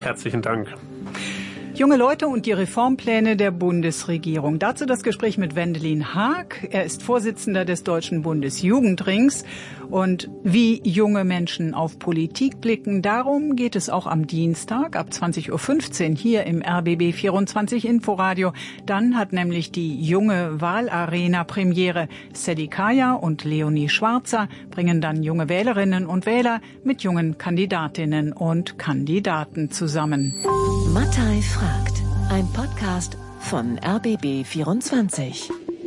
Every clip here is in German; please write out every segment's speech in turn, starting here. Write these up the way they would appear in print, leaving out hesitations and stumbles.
Herzlichen Dank. Junge Leute und die Reformpläne der Bundesregierung. Dazu das Gespräch mit Wendelin Haag. Er ist Vorsitzender des Deutschen Bundesjugendrings. Und wie junge Menschen auf Politik blicken, darum geht es auch am Dienstag ab 20.15 Uhr hier im RBB 24 Inforadio. Dann hat nämlich die junge Wahlarena Premiere. Sadie Kaya und Leonie Schwarzer bringen dann junge Wählerinnen und Wähler mit jungen Kandidatinnen und Kandidaten zusammen. Mattei fragt, ein Podcast von RBB 24.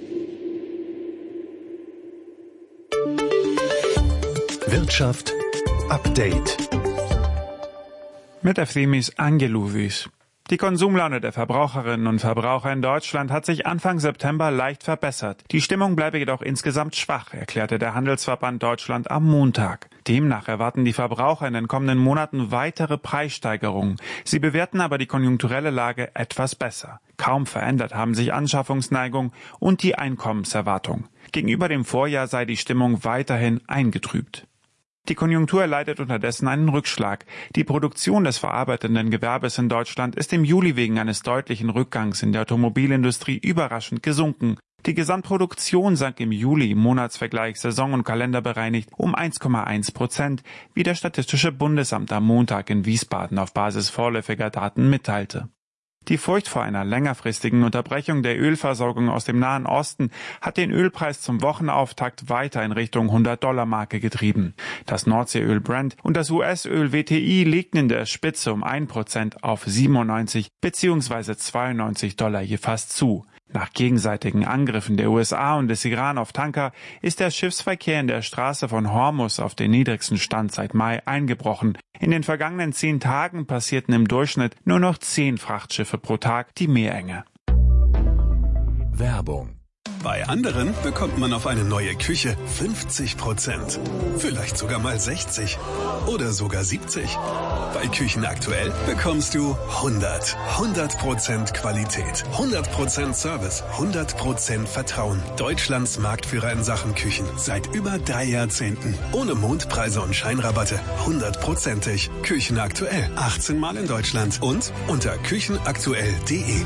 Wirtschaft Update. Mit Ephemis Angelouvis. Die Konsumlaune der Verbraucherinnen und Verbraucher in Deutschland hat sich Anfang September leicht verbessert. Die Stimmung bleibe jedoch insgesamt schwach, erklärte der Handelsverband Deutschland am Montag. Demnach erwarten die Verbraucher in den kommenden Monaten weitere Preissteigerungen. Sie bewerten aber die konjunkturelle Lage etwas besser. Kaum verändert haben sich Anschaffungsneigung und die Einkommenserwartung. Gegenüber dem Vorjahr sei die Stimmung weiterhin eingetrübt. Die Konjunktur erleidet unterdessen einen Rückschlag. Die Produktion des verarbeitenden Gewerbes in Deutschland ist im Juli wegen eines deutlichen Rückgangs in der Automobilindustrie überraschend gesunken. Die Gesamtproduktion sank im Juli im Monatsvergleich saison- und kalenderbereinigt um 1,1%, wie das Statistische Bundesamt am Montag in Wiesbaden auf Basis vorläufiger Daten mitteilte. Die Furcht vor einer längerfristigen Unterbrechung der Ölversorgung aus dem Nahen Osten hat den Ölpreis zum Wochenauftakt weiter in Richtung $100-Marke getrieben. Das Nordseeöl Brent und das US-Öl WTI legten in der Spitze um 1% auf 97 bzw. $92 je fast zu. Nach gegenseitigen Angriffen der USA und des Iran auf Tanker ist der Schiffsverkehr in der Straße von Hormuz auf den niedrigsten Stand seit Mai eingebrochen. In den vergangenen 10 Tagen passierten im Durchschnitt nur noch 10 Frachtschiffe pro Tag die Meerenge. Werbung. Bei anderen bekommt man auf eine neue Küche 50%. Vielleicht sogar mal 60. Oder sogar 70. Bei Küchen aktuell bekommst du 100% Qualität, 100% Service, 100% Vertrauen. Deutschlands Marktführer in Sachen Küchen. Seit über 3 Jahrzehnten. Ohne Mondpreise und Scheinrabatte. 100%ig. Küchen aktuell. 18 Mal in Deutschland. Und unter küchenaktuell.de.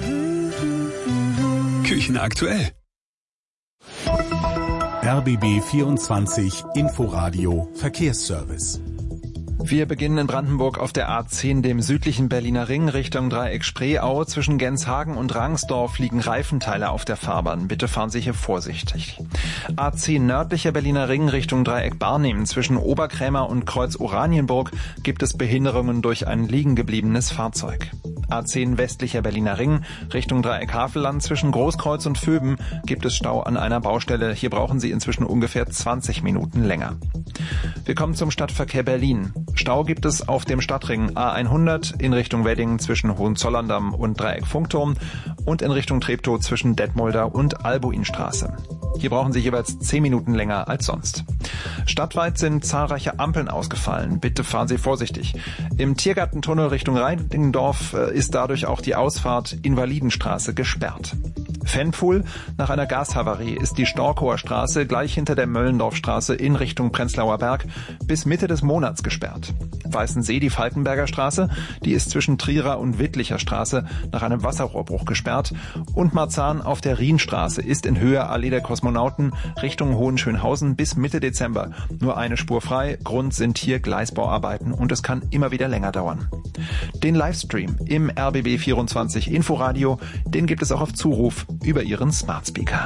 Küchen aktuell. RBB 24 Inforadio Verkehrsservice. Wir beginnen in Brandenburg auf der A10, dem südlichen Berliner Ring, Richtung Dreieck Spreeau. Zwischen Genshagen und Rangsdorf liegen Reifenteile auf der Fahrbahn. Bitte fahren Sie hier vorsichtig. A10 nördlicher Berliner Ring, Richtung Dreieck Barnim. Zwischen Oberkrämer und Kreuz Oranienburg gibt es Behinderungen durch ein liegengebliebenes Fahrzeug. A10 westlicher Berliner Ring, Richtung Dreieck Havelland. Zwischen Großkreuz und Vöben gibt es Stau an einer Baustelle. Hier brauchen Sie inzwischen ungefähr 20 Minuten länger. Wir kommen zum Stadtverkehr Berlin. Stau gibt es auf dem Stadtring A100 in Richtung Wedding zwischen Hohenzollern-Damm und Dreieck Funkturm und in Richtung Treptow zwischen Detmolder und Albuinstraße. Hier brauchen Sie jeweils 10 Minuten länger als sonst. Stadtweit sind zahlreiche Ampeln ausgefallen. Bitte fahren Sie vorsichtig. Im Tiergartentunnel Richtung Reinickendorf ist dadurch auch die Ausfahrt Invalidenstraße gesperrt. Fanpfuhl: Nach einer Gashavarie ist die Storkower Straße gleich hinter der Möllendorfstraße in Richtung Prenzlauer Berg bis Mitte des Monats gesperrt. Weißensee, die Falkenberger Straße, die ist zwischen Trierer und Wittlicher Straße nach einem Wasserrohrbruch gesperrt. Und Marzahn auf der Rienstraße ist in Höhe Allee der Kosmonauten Richtung Hohenschönhausen bis Mitte Dezember nur eine Spur frei. Grund sind hier Gleisbauarbeiten und es kann immer wieder länger dauern. Den Livestream im RBB 24 Inforadio, den gibt es auch auf Zuruf über Ihren Smart Speaker.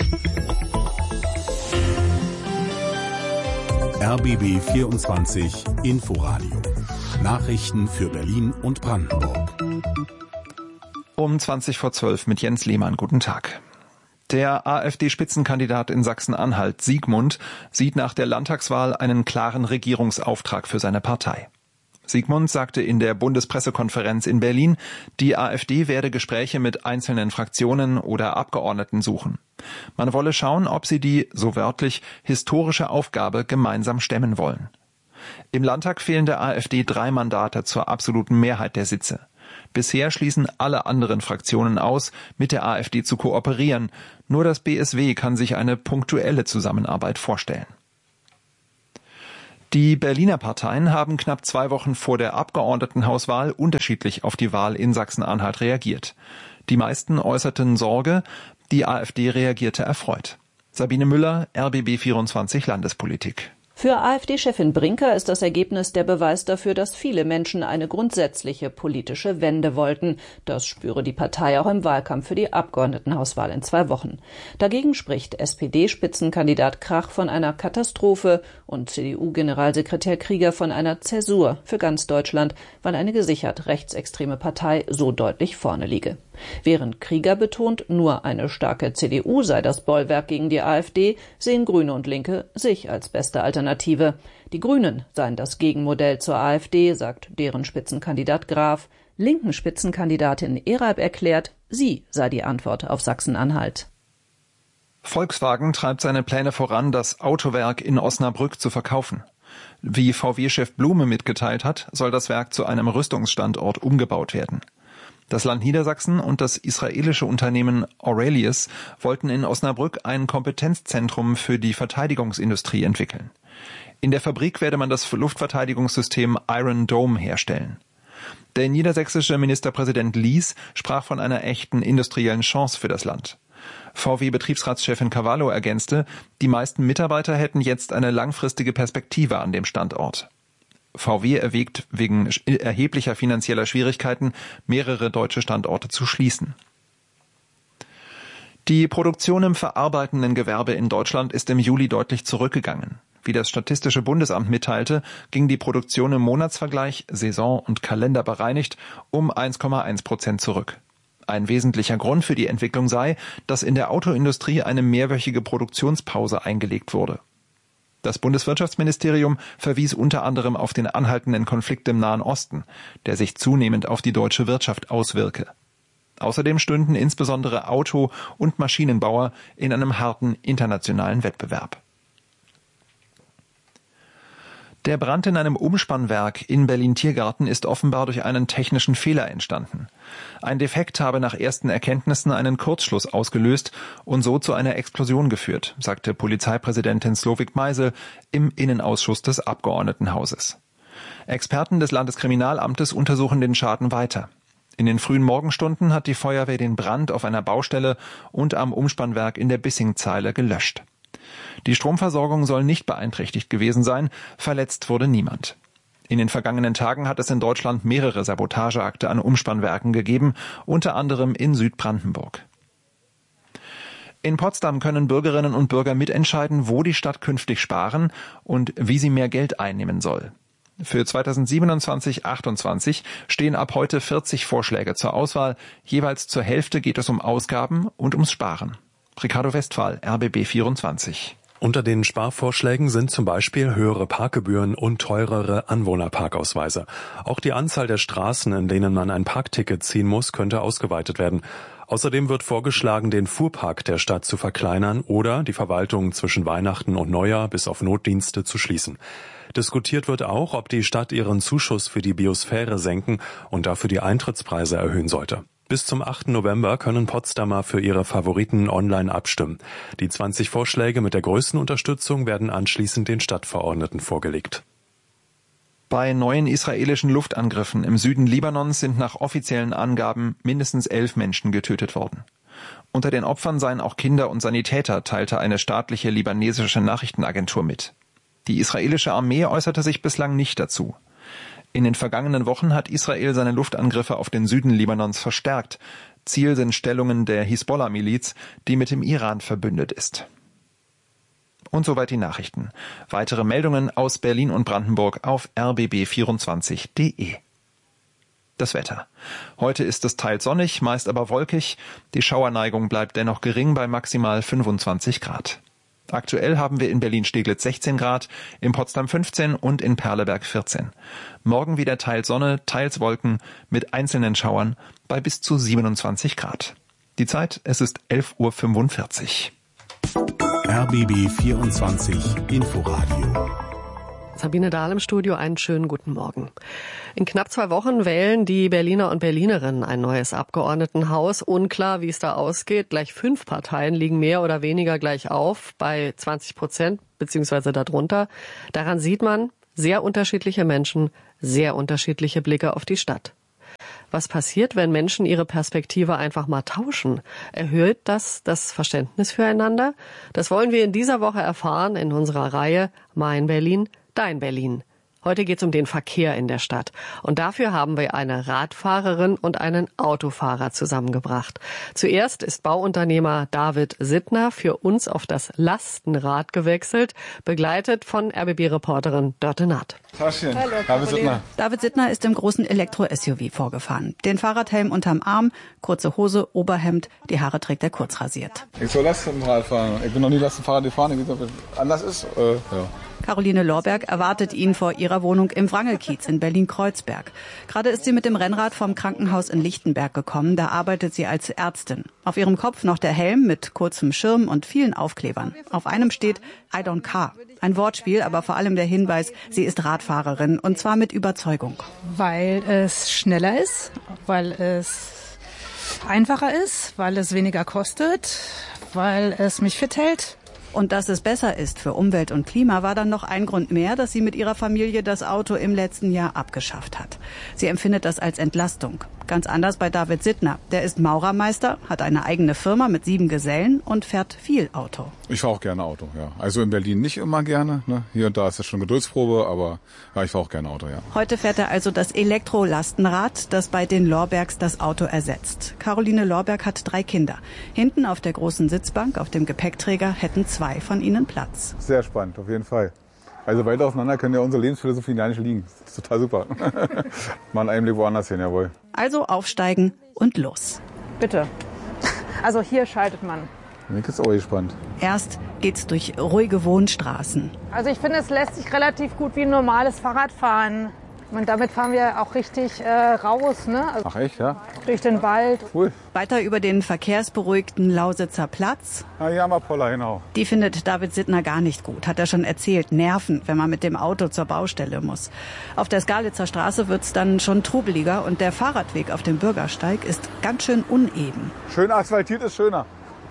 RBB 24 Inforadio. Nachrichten für Berlin und Brandenburg. Um 20:12 mit Jens Lehmann. Guten Tag. Der AfD-Spitzenkandidat in Sachsen-Anhalt, Siegmund, sieht nach der Landtagswahl einen klaren Regierungsauftrag für seine Partei. Siegmund sagte in der Bundespressekonferenz in Berlin, die AfD werde Gespräche mit einzelnen Fraktionen oder Abgeordneten suchen. Man wolle schauen, ob sie die, so wörtlich, historische Aufgabe gemeinsam stemmen wollen. Im Landtag fehlen der AfD 3 Mandate zur absoluten Mehrheit der Sitze. Bisher schließen alle anderen Fraktionen aus, mit der AfD zu kooperieren. Nur das BSW kann sich eine punktuelle Zusammenarbeit vorstellen. Die Berliner Parteien haben knapp 2 Wochen vor der Abgeordnetenhauswahl unterschiedlich auf die Wahl in Sachsen-Anhalt reagiert. Die meisten äußerten Sorge, die AfD reagierte erfreut. Sabine Müller, RBB 24 Landespolitik. Für AfD-Chefin Brinker ist das Ergebnis der Beweis dafür, dass viele Menschen eine grundsätzliche politische Wende wollten. Das spüre die Partei auch im Wahlkampf für die Abgeordnetenhauswahl in 2 Wochen. Dagegen spricht SPD-Spitzenkandidat Krach von einer Katastrophe und CDU-Generalsekretär Krieger von einer Zäsur für ganz Deutschland, weil eine gesichert rechtsextreme Partei so deutlich vorne liege. Während Krieger betont, nur eine starke CDU sei das Bollwerk gegen die AfD, sehen Grüne und Linke sich als beste Alternative. Die Grünen seien das Gegenmodell zur AfD, sagt deren Spitzenkandidat Graf. Linken Spitzenkandidatin Eralb erklärt, sie sei die Antwort auf Sachsen-Anhalt. Volkswagen treibt seine Pläne voran, das Autowerk in Osnabrück zu verkaufen. Wie VW-Chef Blume mitgeteilt hat, soll das Werk zu einem Rüstungsstandort umgebaut werden. Das Land Niedersachsen und das israelische Unternehmen Aurelius wollten in Osnabrück ein Kompetenzzentrum für die Verteidigungsindustrie entwickeln. In der Fabrik werde man das Luftverteidigungssystem Iron Dome herstellen. Der niedersächsische Ministerpräsident Lies sprach von einer echten industriellen Chance für das Land. VW-Betriebsratschefin Cavallo ergänzte, die meisten Mitarbeiter hätten jetzt eine langfristige Perspektive an dem Standort. VW erwägt wegen erheblicher finanzieller Schwierigkeiten, mehrere deutsche Standorte zu schließen. Die Produktion im verarbeitenden Gewerbe in Deutschland ist im Juli deutlich zurückgegangen. Wie das Statistische Bundesamt mitteilte, ging die Produktion im Monatsvergleich, Saison und Kalender bereinigt, um 1,1% zurück. Ein wesentlicher Grund für die Entwicklung sei, dass in der Autoindustrie eine mehrwöchige Produktionspause eingelegt wurde. Das Bundeswirtschaftsministerium verwies unter anderem auf den anhaltenden Konflikt im Nahen Osten, der sich zunehmend auf die deutsche Wirtschaft auswirke. Außerdem stünden insbesondere Auto- und Maschinenbauer in einem harten internationalen Wettbewerb. Der Brand in einem Umspannwerk in Berlin-Tiergarten ist offenbar durch einen technischen Fehler entstanden. Ein Defekt habe nach ersten Erkenntnissen einen Kurzschluss ausgelöst und so zu einer Explosion geführt, sagte Polizeipräsidentin Slowik Meisel im Innenausschuss des Abgeordnetenhauses. Experten des Landeskriminalamtes untersuchen den Schaden weiter. In den frühen Morgenstunden hat die Feuerwehr den Brand auf einer Baustelle und am Umspannwerk in der Bissingzeile gelöscht. Die Stromversorgung soll nicht beeinträchtigt gewesen sein, verletzt wurde niemand. In den vergangenen Tagen hat es in Deutschland mehrere Sabotageakte an Umspannwerken gegeben, unter anderem in Südbrandenburg. In Potsdam können Bürgerinnen und Bürger mitentscheiden, wo die Stadt künftig sparen und wie sie mehr Geld einnehmen soll. Für 2027/28 stehen ab heute 40 Vorschläge zur Auswahl. Jeweils zur Hälfte geht es um Ausgaben und ums Sparen. Ricardo Westphal, RBB 24. Unter den Sparvorschlägen sind zum Beispiel höhere Parkgebühren und teurere Anwohnerparkausweise. Auch die Anzahl der Straßen, in denen man ein Parkticket ziehen muss, könnte ausgeweitet werden. Außerdem wird vorgeschlagen, den Fuhrpark der Stadt zu verkleinern oder die Verwaltung zwischen Weihnachten und Neujahr bis auf Notdienste zu schließen. Diskutiert wird auch, ob die Stadt ihren Zuschuss für die Biosphäre senken und dafür die Eintrittspreise erhöhen sollte. Bis zum 8. November können Potsdamer für ihre Favoriten online abstimmen. Die 20 Vorschläge mit der größten Unterstützung werden anschließend den Stadtverordneten vorgelegt. Bei neuen israelischen Luftangriffen im Süden Libanons sind nach offiziellen Angaben mindestens 11 Menschen getötet worden. Unter den Opfern seien auch Kinder und Sanitäter, teilte eine staatliche libanesische Nachrichtenagentur mit. Die israelische Armee äußerte sich bislang nicht dazu. In den vergangenen Wochen hat Israel seine Luftangriffe auf den Süden Libanons verstärkt. Ziel sind Stellungen der Hisbollah-Miliz, die mit dem Iran verbündet ist. Und soweit die Nachrichten. Weitere Meldungen aus Berlin und Brandenburg auf rbb24.de. Das Wetter. Heute ist es teils sonnig, meist aber wolkig. Die Schauerneigung bleibt dennoch gering bei maximal 25 Grad. Aktuell haben wir in Berlin-Steglitz 16 Grad, in Potsdam 15 und in Perleberg 14. Morgen wieder teils Sonne, teils Wolken mit einzelnen Schauern bei bis zu 27 Grad. Die Zeit, es ist 11:45 Uhr. RBB 24 Inforadio. Sabine Dahl im Studio, einen schönen guten Morgen. In knapp 2 Wochen wählen die Berliner und Berlinerinnen ein neues Abgeordnetenhaus. Unklar, wie es da ausgeht. Gleich 5 Parteien liegen mehr oder weniger gleich auf, bei 20% beziehungsweise darunter. Daran sieht man, Sehr unterschiedliche Menschen, sehr unterschiedliche Blicke auf die Stadt. Was passiert, wenn Menschen ihre Perspektive einfach mal tauschen? Erhöht das Verständnis füreinander? Das wollen wir in dieser Woche erfahren in unserer Reihe Mein Berlin, Dein Berlin. Heute geht es um den Verkehr in der Stadt. Und dafür haben wir eine Radfahrerin und einen Autofahrer zusammengebracht. Zuerst ist Bauunternehmer David Sittner für uns auf das Lastenrad gewechselt, begleitet von RBB-Reporterin Dörte Naht. Taschen. David Sittner. David Sittner ist im großen Elektro-SUV vorgefahren. Den Fahrradhelm unterm Arm, kurze Hose, Oberhemd, die Haare trägt er kurz rasiert. Ich soll Lastenrad fahren. Ich bin noch nie Lastenfahrrad gefahren. Ich weiß nicht, ob es anders ist. Ja. Caroline Lorberg erwartet ihn vor ihrer Wohnung im Wrangelkiez in Berlin-Kreuzberg. Gerade ist sie mit dem Rennrad vom Krankenhaus in Lichtenberg gekommen. Da arbeitet sie als Ärztin. Auf ihrem Kopf noch der Helm mit kurzem Schirm und vielen Aufklebern. Auf einem steht I don't car. Ein Wortspiel, aber vor allem der Hinweis, sie ist Radfahrerin und zwar mit Überzeugung. Weil es schneller ist, weil es einfacher ist, weil es weniger kostet, weil es mich fit hält. Und dass es besser ist für Umwelt und Klima, war dann noch ein Grund mehr, dass sie mit ihrer Familie das Auto im letzten Jahr abgeschafft hat. Sie empfindet das als Entlastung. Ganz anders bei David Sittner. Der ist Maurermeister, hat eine eigene Firma mit 7 Gesellen und fährt viel Auto. Ich fahre auch gerne Auto, ja. Also in Berlin nicht immer gerne. Ne? Hier und da ist das schon Geduldsprobe, aber ja, ich fahre auch gerne Auto, ja. Heute fährt er also das Elektro-Lastenrad, das bei den Lorbergs das Auto ersetzt. Caroline Lorberg hat 3 Kinder. Hinten auf der großen Sitzbank, auf dem Gepäckträger, hätten 2 von ihnen Platz. Sehr spannend, auf jeden Fall. Also weit auseinander können ja unsere Lebensphilosophien gar nicht liegen. Das ist total super. Mal einen Einblick woanders hin, jawohl. Also aufsteigen und los. Bitte. Also hier schaltet man. Mir ist auch gespannt. Erst geht's durch ruhige Wohnstraßen. Also ich finde, es lässt sich relativ gut wie ein normales Fahrrad fahren. Und damit fahren wir auch richtig raus, ne? Also ach echt, ja? Durch den Wald. Cool. Weiter über den verkehrsberuhigten Lausitzer Platz. Ah, hier haben wir Poller, genau. Die findet David Sittner gar nicht gut, hat er schon erzählt. Nerven, wenn man mit dem Auto zur Baustelle muss. Auf der Skalitzer Straße wird's dann schon trubeliger und der Fahrradweg auf dem Bürgersteig ist ganz schön uneben. Schön asphaltiert ist schöner.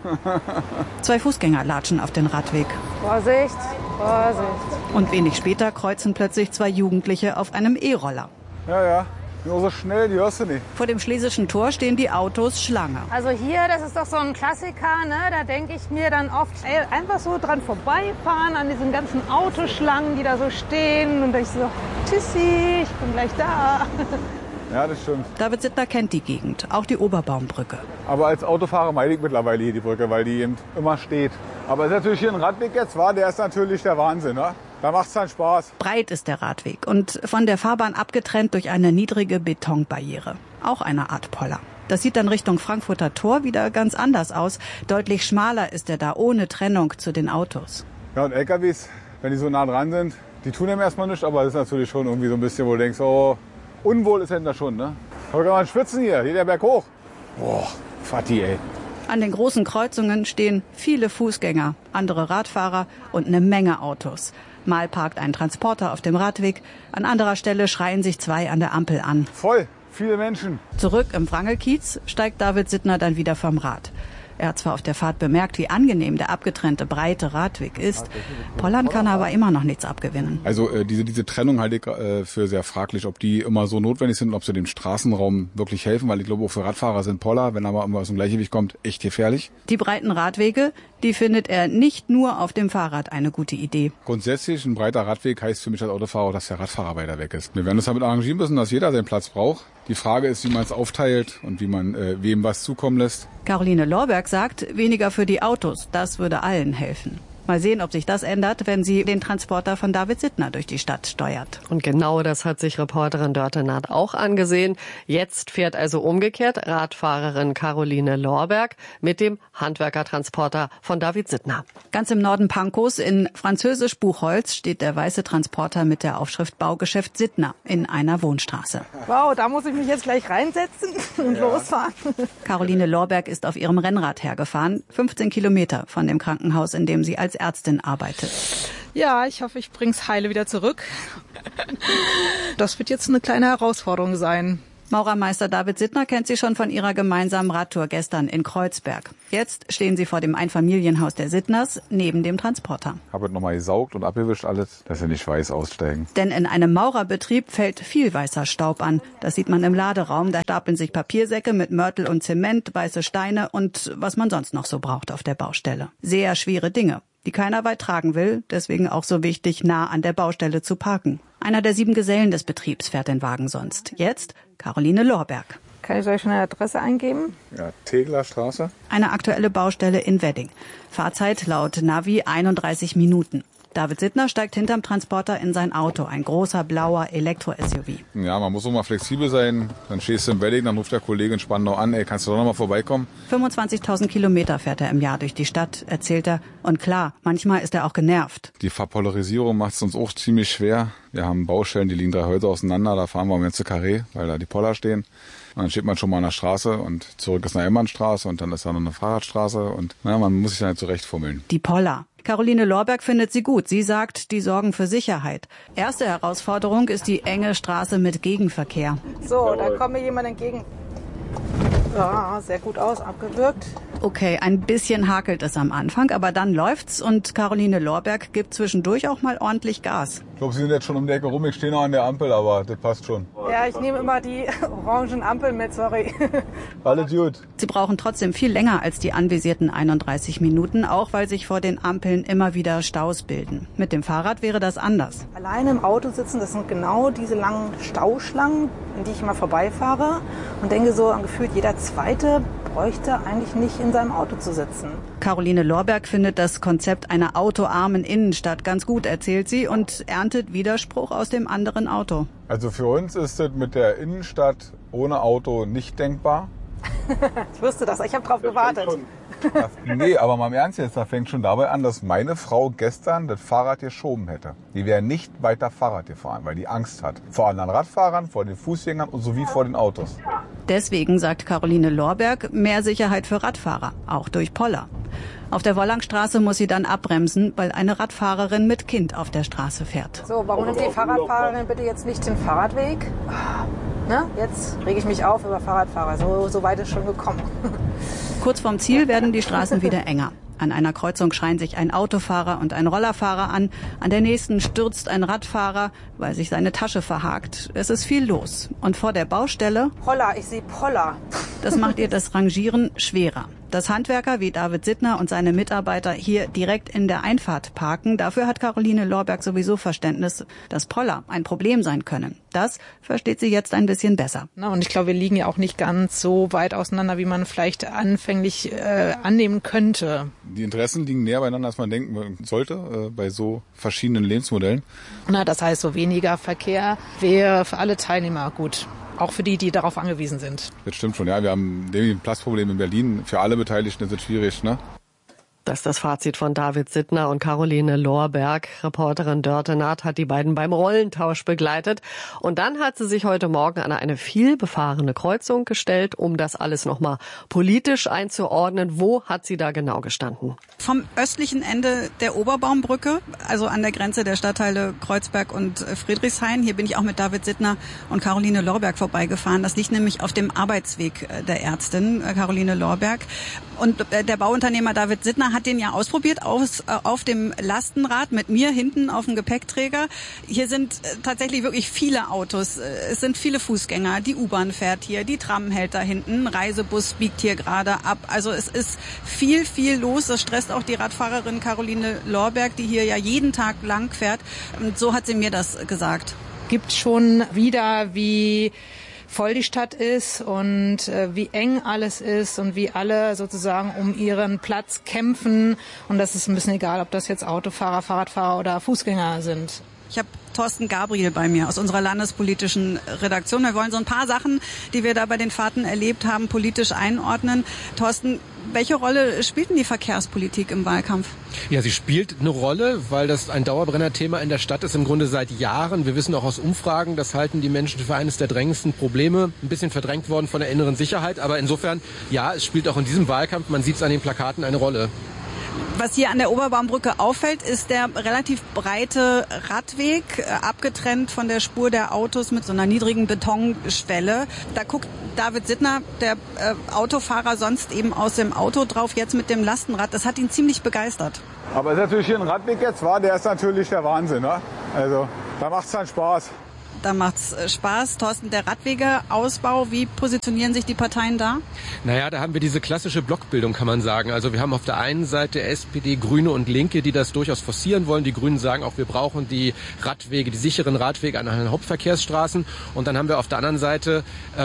2 Fußgänger latschen auf den Radweg. Vorsicht, Vorsicht. Und wenig später kreuzen plötzlich 2 Jugendliche auf einem E-Roller. Ja. Nur so schnell, die hörst du nicht. Vor dem Schlesischen Tor stehen die Autos Schlange. Also hier, das ist doch so ein Klassiker, ne? Da denke ich mir dann oft, einfach so dran vorbeifahren an diesen ganzen Autoschlangen, die da so stehen. Und ich so, tschüssi, ich bin gleich da. Ja, das stimmt. David Sittner kennt die Gegend, auch die Oberbaumbrücke. Aber als Autofahrer meide ich mittlerweile hier die Brücke, weil die eben immer steht. Aber es ist natürlich hier ein Radweg jetzt, der ist natürlich der Wahnsinn, ne? Da macht's dann Spaß. Breit ist der Radweg und von der Fahrbahn abgetrennt durch eine niedrige Betonbarriere. Auch eine Art Poller. Das sieht dann Richtung Frankfurter Tor wieder ganz anders aus. Deutlich schmaler ist er da, ohne Trennung zu den Autos. Ja, und LKWs, wenn die so nah dran sind, die tun einem erstmal nichts, aber das ist natürlich schon irgendwie so ein bisschen, wo du denkst, oh, unwohl ist hinter schon, ne? Aber kann man schwitzen hier, geht der Berg hoch. Boah, Fati, ey. An den großen Kreuzungen stehen viele Fußgänger, andere Radfahrer und eine Menge Autos. Mal parkt ein Transporter auf dem Radweg, an anderer Stelle schreien sich 2 an der Ampel an. Voll, viele Menschen. Zurück im Wrangelkiez steigt David Sittner dann wieder vom Rad. Er hat zwar auf der Fahrt bemerkt, wie angenehm der abgetrennte breite Radweg ist. Pollern kann er aber immer noch nichts abgewinnen. Also diese Trennung halte ich für sehr fraglich, ob die immer so notwendig sind und ob sie dem Straßenraum wirklich helfen, weil ich glaube, auch für Radfahrer sind Poller, wenn er mal aus dem Gleichgewicht kommt, echt gefährlich. Die breiten Radwege, die findet er nicht nur auf dem Fahrrad eine gute Idee. Grundsätzlich ein breiter Radweg heißt für mich als Autofahrer auch, dass der Radfahrer weiter weg ist. Wir werden uns damit arrangieren müssen, dass jeder seinen Platz braucht. Die Frage ist, wie man es aufteilt und wie man wem was zukommen lässt. Caroline Lorberg sagt, weniger für die Autos, das würde allen helfen. Mal sehen, ob sich das ändert, wenn sie den Transporter von David Sittner durch die Stadt steuert. Und genau das hat sich Reporterin Dörte Naht auch angesehen. Jetzt fährt also umgekehrt Radfahrerin Caroline Lorberg mit dem Handwerkertransporter von David Sittner. Ganz im Norden Pankows in französisch Buchholz steht der weiße Transporter mit der Aufschrift Baugeschäft Sittner in einer Wohnstraße. Wow, da muss ich mich jetzt gleich reinsetzen und losfahren. Caroline Lorberg ist auf ihrem Rennrad hergefahren, 15 Kilometer von dem Krankenhaus, in dem sie als Ärztin arbeitet. Ja, ich hoffe, ich bring's heile wieder zurück. Das wird jetzt eine kleine Herausforderung sein. Maurermeister David Sittner kennt sie schon von ihrer gemeinsamen Radtour gestern in Kreuzberg. Jetzt stehen sie vor dem Einfamilienhaus der Sittners neben dem Transporter. Habe es nochmal gesaugt und abgewischt alles, dass sie nicht weiß aussteigen. Denn in einem Maurerbetrieb fällt viel weißer Staub an. Das sieht man im Laderaum. Da stapeln sich Papiersäcke mit Mörtel und Zement, weiße Steine und was man sonst noch so braucht auf der Baustelle. Sehr schwere Dinge, die keiner weit tragen will. Deswegen auch so wichtig, nah an der Baustelle zu parken. Einer der 7 Gesellen des Betriebs fährt den Wagen sonst. Jetzt Caroline Lorberg. Kann ich euch schon eine Adresse eingeben? Ja, Tegler Straße. Eine aktuelle Baustelle in Wedding. Fahrzeit laut Navi 31 Minuten. David Sittner steigt hinterm Transporter in sein Auto, ein großer blauer Elektro-SUV. Ja, man muss auch mal flexibel sein. Dann stehst du im Wedding, dann ruft der Kollege in Spandau an, ey, kannst du doch noch mal vorbeikommen? 25.000 Kilometer fährt er im Jahr durch die Stadt, erzählt er. Und klar, manchmal ist er auch genervt. Die Verpolarisierung macht es uns auch ziemlich schwer. Wir haben Baustellen, die liegen 3 Häuser auseinander, da fahren wir um ganze Karree, weil da die Poller stehen. Und dann steht man schon mal an der Straße und zurück ist eine Emmernstraße und dann ist da noch eine Fahrradstraße und man muss sich dann zurechtfummeln. Die Poller. Caroline Lorberg findet sie gut. Sie sagt, die sorgen für Sicherheit. Erste Herausforderung ist die enge Straße mit Gegenverkehr. So, da kommt mir jemand entgegen. Ja, sehr gut aus, abgewürgt. Okay, ein bisschen hakelt es am Anfang, aber dann läuft's und Caroline Lorberg gibt zwischendurch auch mal ordentlich Gas. Ich glaube, Sie sind jetzt schon um die Ecke rum, ich stehe noch an der Ampel, aber das passt schon. Ja, ich nehme immer die orangen Ampeln mit, sorry. Alles gut. Sie brauchen trotzdem viel länger als die anvisierten 31 Minuten, auch weil sich vor den Ampeln immer wieder Staus bilden. Mit dem Fahrrad wäre das anders. Alleine im Auto sitzen, das sind genau diese langen Stauschlangen, in die ich immer vorbeifahre und denke so, gefühlt jeder Zweite bräuchte eigentlich nicht in seinem Auto zu sitzen. Caroline Lorberg findet das Konzept einer autoarmen Innenstadt ganz gut, erzählt sie, und erntet Widerspruch aus dem anderen Auto. Also für uns ist das mit der Innenstadt ohne Auto nicht denkbar. Ich wusste das, ich habe drauf gewartet. Nee, aber mal im Ernst jetzt, da fängt schon dabei an, dass meine Frau gestern das Fahrrad geschoben hätte. Die wäre nicht weiter Fahrrad gefahren, weil die Angst hat. Vor anderen Radfahrern, vor den Fußgängern und sowie vor den Autos. Deswegen, sagt Caroline Lorberg, mehr Sicherheit für Radfahrer, auch durch Poller. Auf der Wollangstraße muss sie dann abbremsen, weil eine Radfahrerin mit Kind auf der Straße fährt. So, warum nimmt die Fahrradfahrerin bitte jetzt nicht den Fahrradweg? Na, jetzt rege ich mich auf über Fahrradfahrer. So weit ist schon gekommen. Kurz vorm Ziel werden die Straßen wieder enger. An einer Kreuzung schreien sich ein Autofahrer und ein Rollerfahrer an. An der nächsten stürzt ein Radfahrer, weil sich seine Tasche verhakt. Es ist viel los. Und vor der Baustelle... Poller, ich sehe Poller. Das macht ihr das Rangieren schwerer. Dass Handwerker wie David Sittner und seine Mitarbeiter hier direkt in der Einfahrt parken, dafür hat Caroline Lorberg sowieso Verständnis, dass Poller ein Problem sein können. Das versteht sie jetzt ein bisschen besser. Und ich glaube, wir liegen ja auch nicht ganz so weit auseinander, wie man vielleicht anfänglich annehmen könnte. Die Interessen liegen näher beieinander, als man denken sollte, bei so verschiedenen Lebensmodellen. Das heißt, so weniger Verkehr wäre für alle Teilnehmer gut. Auch für die, die darauf angewiesen sind. Das stimmt schon, ja. Wir haben ein Platzproblem in Berlin. Für alle Beteiligten ist es schwierig, ne? Das ist das Fazit von David Sittner und Caroline Lorberg. Reporterin Dörte Naht hat die beiden beim Rollentausch begleitet. Und dann hat sie sich heute Morgen an eine vielbefahrene Kreuzung gestellt, um das alles nochmal politisch einzuordnen. Wo hat sie da genau gestanden? Vom östlichen Ende der Oberbaumbrücke, also an der Grenze der Stadtteile Kreuzberg und Friedrichshain. Hier bin ich auch mit David Sittner und Caroline Lorberg vorbeigefahren. Das liegt nämlich auf dem Arbeitsweg der Ärztin Caroline Lorberg. Und der Bauunternehmer David Sittner hat den ja ausprobiert auf dem Lastenrad mit mir hinten auf dem Gepäckträger. Hier sind tatsächlich wirklich viele Autos. Es sind viele Fußgänger. Die U-Bahn fährt hier, die Tram hält da hinten, ein Reisebus biegt hier gerade ab. Also es ist viel, viel los. Das stresst auch die Radfahrerin Caroline Lorberg, die hier ja jeden Tag lang fährt. Und so hat sie mir das gesagt. Gibt schon wieder, wie voll die Stadt ist und wie eng alles ist und wie alle sozusagen um ihren Platz kämpfen. Und das ist ein bisschen egal, ob das jetzt Autofahrer, Fahrradfahrer oder Fußgänger sind. Ich habe Thorsten Gabriel bei mir aus unserer landespolitischen Redaktion. Wir wollen so ein paar Sachen, die wir da bei den Fahrten erlebt haben, politisch einordnen. Thorsten, welche Rolle spielt denn die Verkehrspolitik im Wahlkampf? Ja, sie spielt eine Rolle, weil das ein Dauerbrennerthema in der Stadt ist, im Grunde seit Jahren. Wir wissen auch aus Umfragen, das halten die Menschen für eines der drängendsten Probleme. Ein bisschen verdrängt worden von der inneren Sicherheit, aber insofern, ja, es spielt auch in diesem Wahlkampf, man sieht es an den Plakaten, eine Rolle. Was hier an der Oberbaumbrücke auffällt, ist der relativ breite Radweg, abgetrennt von der Spur der Autos mit so einer niedrigen Betonschwelle. Da guckt David Sittner, der Autofahrer, sonst eben aus dem Auto drauf, jetzt mit dem Lastenrad. Das hat ihn ziemlich begeistert. Aber es ist natürlich hier ein Radweg jetzt, der ist natürlich der Wahnsinn. Ne? Also da macht's dann Spaß. Da macht's Spaß. Thorsten, der Radwegeausbau, wie positionieren sich die Parteien da? Naja, da haben wir diese klassische Blockbildung, kann man sagen. Also wir haben auf der einen Seite SPD, Grüne und Linke, die das durchaus forcieren wollen. Die Grünen sagen auch, wir brauchen die Radwege, die sicheren Radwege an den Hauptverkehrsstraßen. Und dann haben wir auf der anderen Seite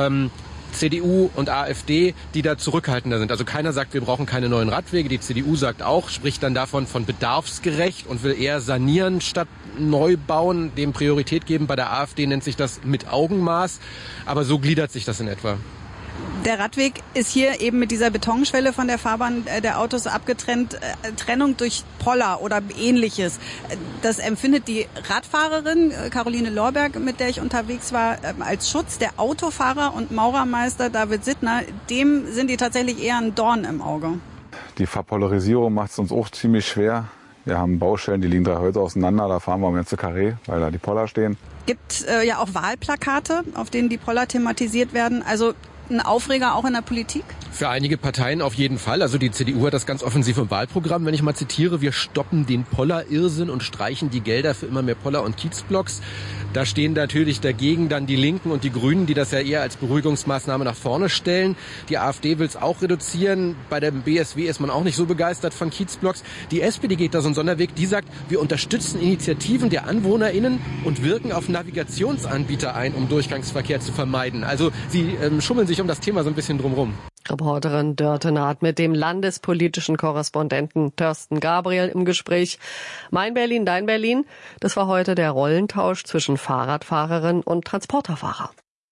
CDU und AfD, die da zurückhaltender sind. Also keiner sagt, wir brauchen keine neuen Radwege. Die CDU sagt auch, spricht dann davon von bedarfsgerecht und will eher sanieren statt neu bauen, dem Priorität geben. Bei der AfD nennt sich das mit Augenmaß. Aber so gliedert sich das in etwa. Der Radweg ist hier eben mit dieser Betonschwelle von der Fahrbahn der Autos abgetrennt. Trennung durch Poller oder Ähnliches. Das empfindet die Radfahrerin Caroline Lorberg, mit der ich unterwegs war, als Schutz. Der Autofahrer und Maurermeister David Sittner, dem sind die tatsächlich eher ein Dorn im Auge. Die Verpolarisierung macht es uns auch ziemlich schwer. Wir haben Baustellen, die liegen 3 Häuser auseinander. Da fahren wir um ganze Karree, weil da die Poller stehen. Gibt ja auch Wahlplakate, auf denen die Poller thematisiert werden. Also ein Aufreger auch in der Politik? Für einige Parteien auf jeden Fall. Also die CDU hat das ganz offensiv im Wahlprogramm. Wenn ich mal zitiere, wir stoppen den Poller-Irrsinn und streichen die Gelder für immer mehr Poller- und Kiezblocks. Da stehen natürlich dagegen dann die Linken und die Grünen, die das ja eher als Beruhigungsmaßnahme nach vorne stellen. Die AfD will es auch reduzieren. Bei der BSW ist man auch nicht so begeistert von Kiezblocks. Die SPD geht da so einen Sonderweg. Die sagt, wir unterstützen Initiativen der AnwohnerInnen und wirken auf Navigationsanbieter ein, um Durchgangsverkehr zu vermeiden. Also sie schummeln sich um das Thema so ein bisschen drumherum. Reporterin Dörte Naht mit dem landespolitischen Korrespondenten Thorsten Gabriel im Gespräch. Mein Berlin, dein Berlin. Das war heute der Rollentausch zwischen Fahrradfahrerin und Transporterfahrer.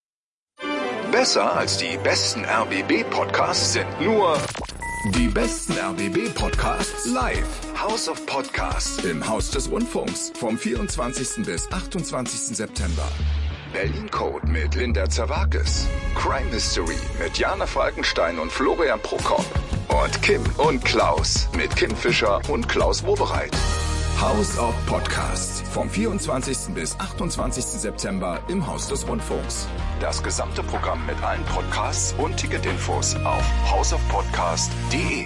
Besser als die besten RBB-Podcasts sind nur die besten RBB-Podcasts live. House of Podcasts im Haus des Rundfunks vom 24. bis 28. September. Berlin Code mit Linda Zerwakis. Crime Mystery mit Jana Falkenstein und Florian Prokop. Und Kim und Klaus mit Kim Fischer und Klaus Wobereit. House of Podcasts vom 24. bis 28. September im Haus des Rundfunks. Das gesamte Programm mit allen Podcasts und Ticketinfos auf houseofpodcast.de.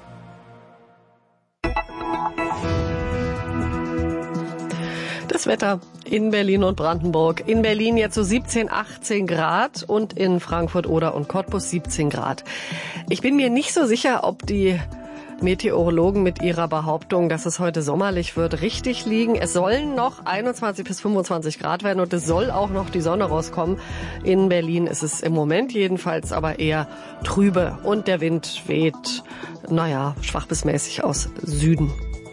Das Wetter in Berlin und Brandenburg. In Berlin jetzt so 17, 18 Grad und in Frankfurt Oder und Cottbus 17 Grad. Ich bin mir nicht so sicher, ob die Meteorologen mit ihrer Behauptung, dass es heute sommerlich wird, richtig liegen. Es sollen noch 21 bis 25 Grad werden und es soll auch noch die Sonne rauskommen. In Berlin ist es im Moment jedenfalls aber eher trübe und der Wind weht, schwach bis mäßig aus Süden.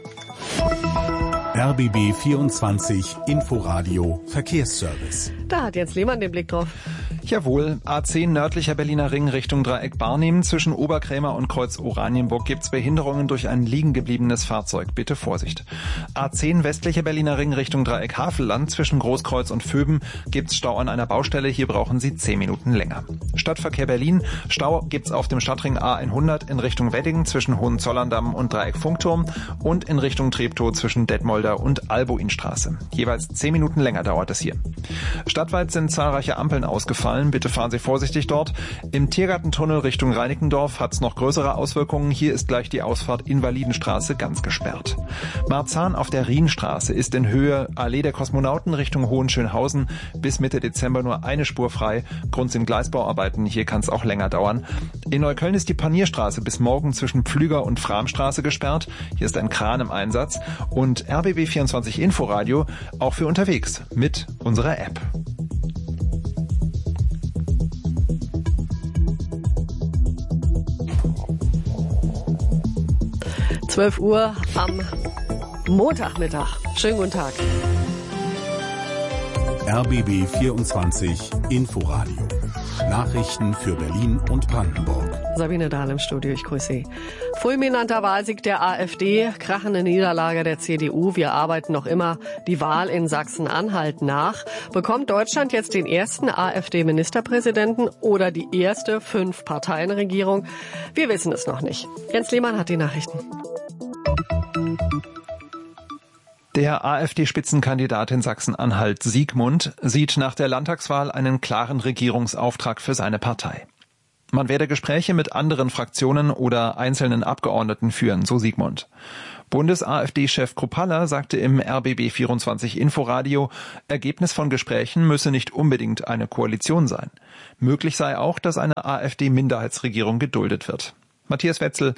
RBB 24 Inforadio Verkehrsservice. Da hat Jens Lehmann den Blick drauf. Jawohl, A10 nördlicher Berliner Ring Richtung Dreieck Barnim. Zwischen Oberkrämer und Kreuz Oranienburg gibt's Behinderungen durch ein liegengebliebenes Fahrzeug. Bitte Vorsicht. A10 westlicher Berliner Ring Richtung Dreieck Havelland. Zwischen Großkreuz und Vöben gibt's Stau an einer Baustelle. Hier brauchen Sie 10 Minuten länger. Stadtverkehr Berlin. Stau gibt's auf dem Stadtring A100 in Richtung Wedding zwischen Hohenzollern-Damm und Dreieck Funkturm und in Richtung Treptow zwischen Detmolder und Albuinstraße. Jeweils 10 Minuten länger dauert es hier. Stadtweit sind zahlreiche Ampeln ausgefallen. Bitte fahren Sie vorsichtig dort. Im Tiergartentunnel Richtung Reinickendorf hat's noch größere Auswirkungen. Hier ist gleich die Ausfahrt Invalidenstraße ganz gesperrt. Marzahn auf der Rienstraße ist in Höhe Allee der Kosmonauten Richtung Hohenschönhausen bis Mitte Dezember nur eine Spur frei. Grund sind Gleisbauarbeiten. Hier kann's auch länger dauern. In Neukölln ist die Panierstraße bis morgen zwischen Pflüger und Framstraße gesperrt. Hier ist ein Kran im Einsatz. Und RBB 24 Inforadio auch für unterwegs mit unserer App. 12 Uhr am Montagmittag. Schönen guten Tag. RBB 24 Inforadio. Nachrichten für Berlin und Brandenburg. Sabine Dahl im Studio, ich grüße Sie. Fulminanter Wahlsieg der AfD, krachende Niederlage der CDU. Wir arbeiten noch immer die Wahl in Sachsen-Anhalt nach. Bekommt Deutschland jetzt den ersten AfD-Ministerpräsidenten oder die erste 5-Parteien-Regierung? Wir wissen es noch nicht. Jens Lehmann hat die Nachrichten. Der AfD-Spitzenkandidat in Sachsen-Anhalt, Siegmund, sieht nach der Landtagswahl einen klaren Regierungsauftrag für seine Partei. Man werde Gespräche mit anderen Fraktionen oder einzelnen Abgeordneten führen, so Siegmund. Bundes-AfD-Chef Kruppalla sagte im RBB24 Inforadio, Ergebnis von Gesprächen müsse nicht unbedingt eine Koalition sein. Möglich sei auch, dass eine AfD-Minderheitsregierung geduldet wird. Matthias Wetzel,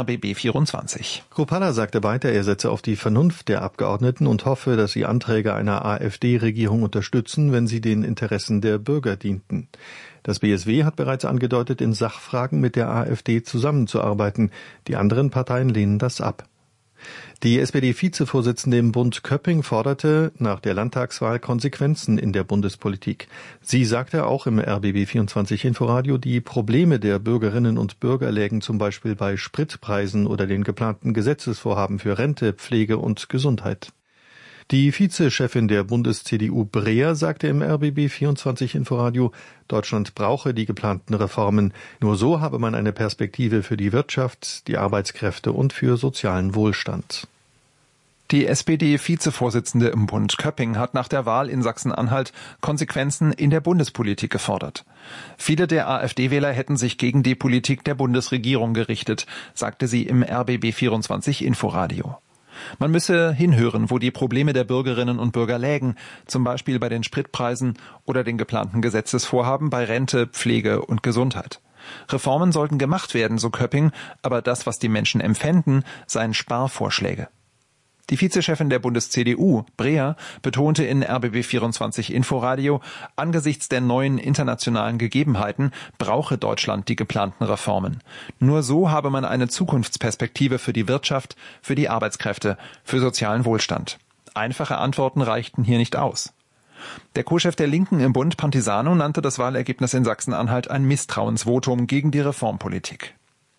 RBB24. Kruppalla sagte weiter, er setze auf die Vernunft der Abgeordneten und hoffe, dass sie Anträge einer AfD-Regierung unterstützen, wenn sie den Interessen der Bürger dienten. Das BSW hat bereits angedeutet, in Sachfragen mit der AfD zusammenzuarbeiten. Die anderen Parteien lehnen das ab. Die SPD-Vizevorsitzende im Bund Köpping forderte nach der Landtagswahl Konsequenzen in der Bundespolitik. Sie sagte auch im RBB24 Inforadio, die Probleme der Bürgerinnen und Bürger lägen zum Beispiel bei Spritpreisen oder den geplanten Gesetzesvorhaben für Rente, Pflege und Gesundheit. Die Vizechefin der Bundes-CDU Breer sagte im RBB24 Inforadio, Deutschland brauche die geplanten Reformen. Nur so habe man eine Perspektive für die Wirtschaft, die Arbeitskräfte und für sozialen Wohlstand. Die SPD-Vizevorsitzende im Bund Köpping hat nach der Wahl in Sachsen-Anhalt Konsequenzen in der Bundespolitik gefordert. Viele der AfD-Wähler hätten sich gegen die Politik der Bundesregierung gerichtet, sagte sie im RBB24 Inforadio. Man müsse hinhören, wo die Probleme der Bürgerinnen und Bürger lägen, zum Beispiel bei den Spritpreisen oder den geplanten Gesetzesvorhaben bei Rente, Pflege und Gesundheit. Reformen sollten gemacht werden, so Köpping, aber das, was die Menschen empfänden, seien Sparvorschläge. Die Vizechefin der Bundes-CDU, Breer, betonte in RBB24 Inforadio, angesichts der neuen internationalen Gegebenheiten brauche Deutschland die geplanten Reformen. Nur so habe man eine Zukunftsperspektive für die Wirtschaft, für die Arbeitskräfte, für sozialen Wohlstand. Einfache Antworten reichten hier nicht aus. Der Co-Chef der Linken im Bund, Pantisano, nannte das Wahlergebnis in Sachsen-Anhalt ein Misstrauensvotum gegen die Reformpolitik.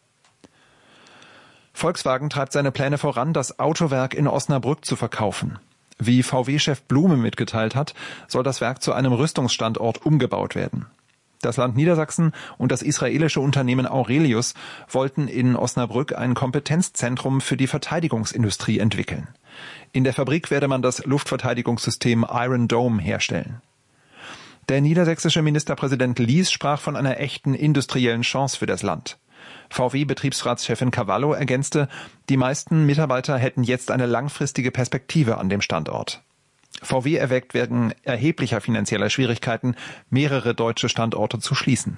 Volkswagen treibt seine Pläne voran, das Autowerk in Osnabrück zu verkaufen. Wie VW-Chef Blume mitgeteilt hat, soll das Werk zu einem Rüstungsstandort umgebaut werden. Das Land Niedersachsen und das israelische Unternehmen Aurelius wollten in Osnabrück ein Kompetenzzentrum für die Verteidigungsindustrie entwickeln. In der Fabrik werde man das Luftverteidigungssystem Iron Dome herstellen. Der niedersächsische Ministerpräsident Lies sprach von einer echten industriellen Chance für das Land. VW-Betriebsratschefin Cavallo ergänzte, die meisten Mitarbeiter hätten jetzt eine langfristige Perspektive an dem Standort. VW erwägt wegen erheblicher finanzieller Schwierigkeiten, mehrere deutsche Standorte zu schließen.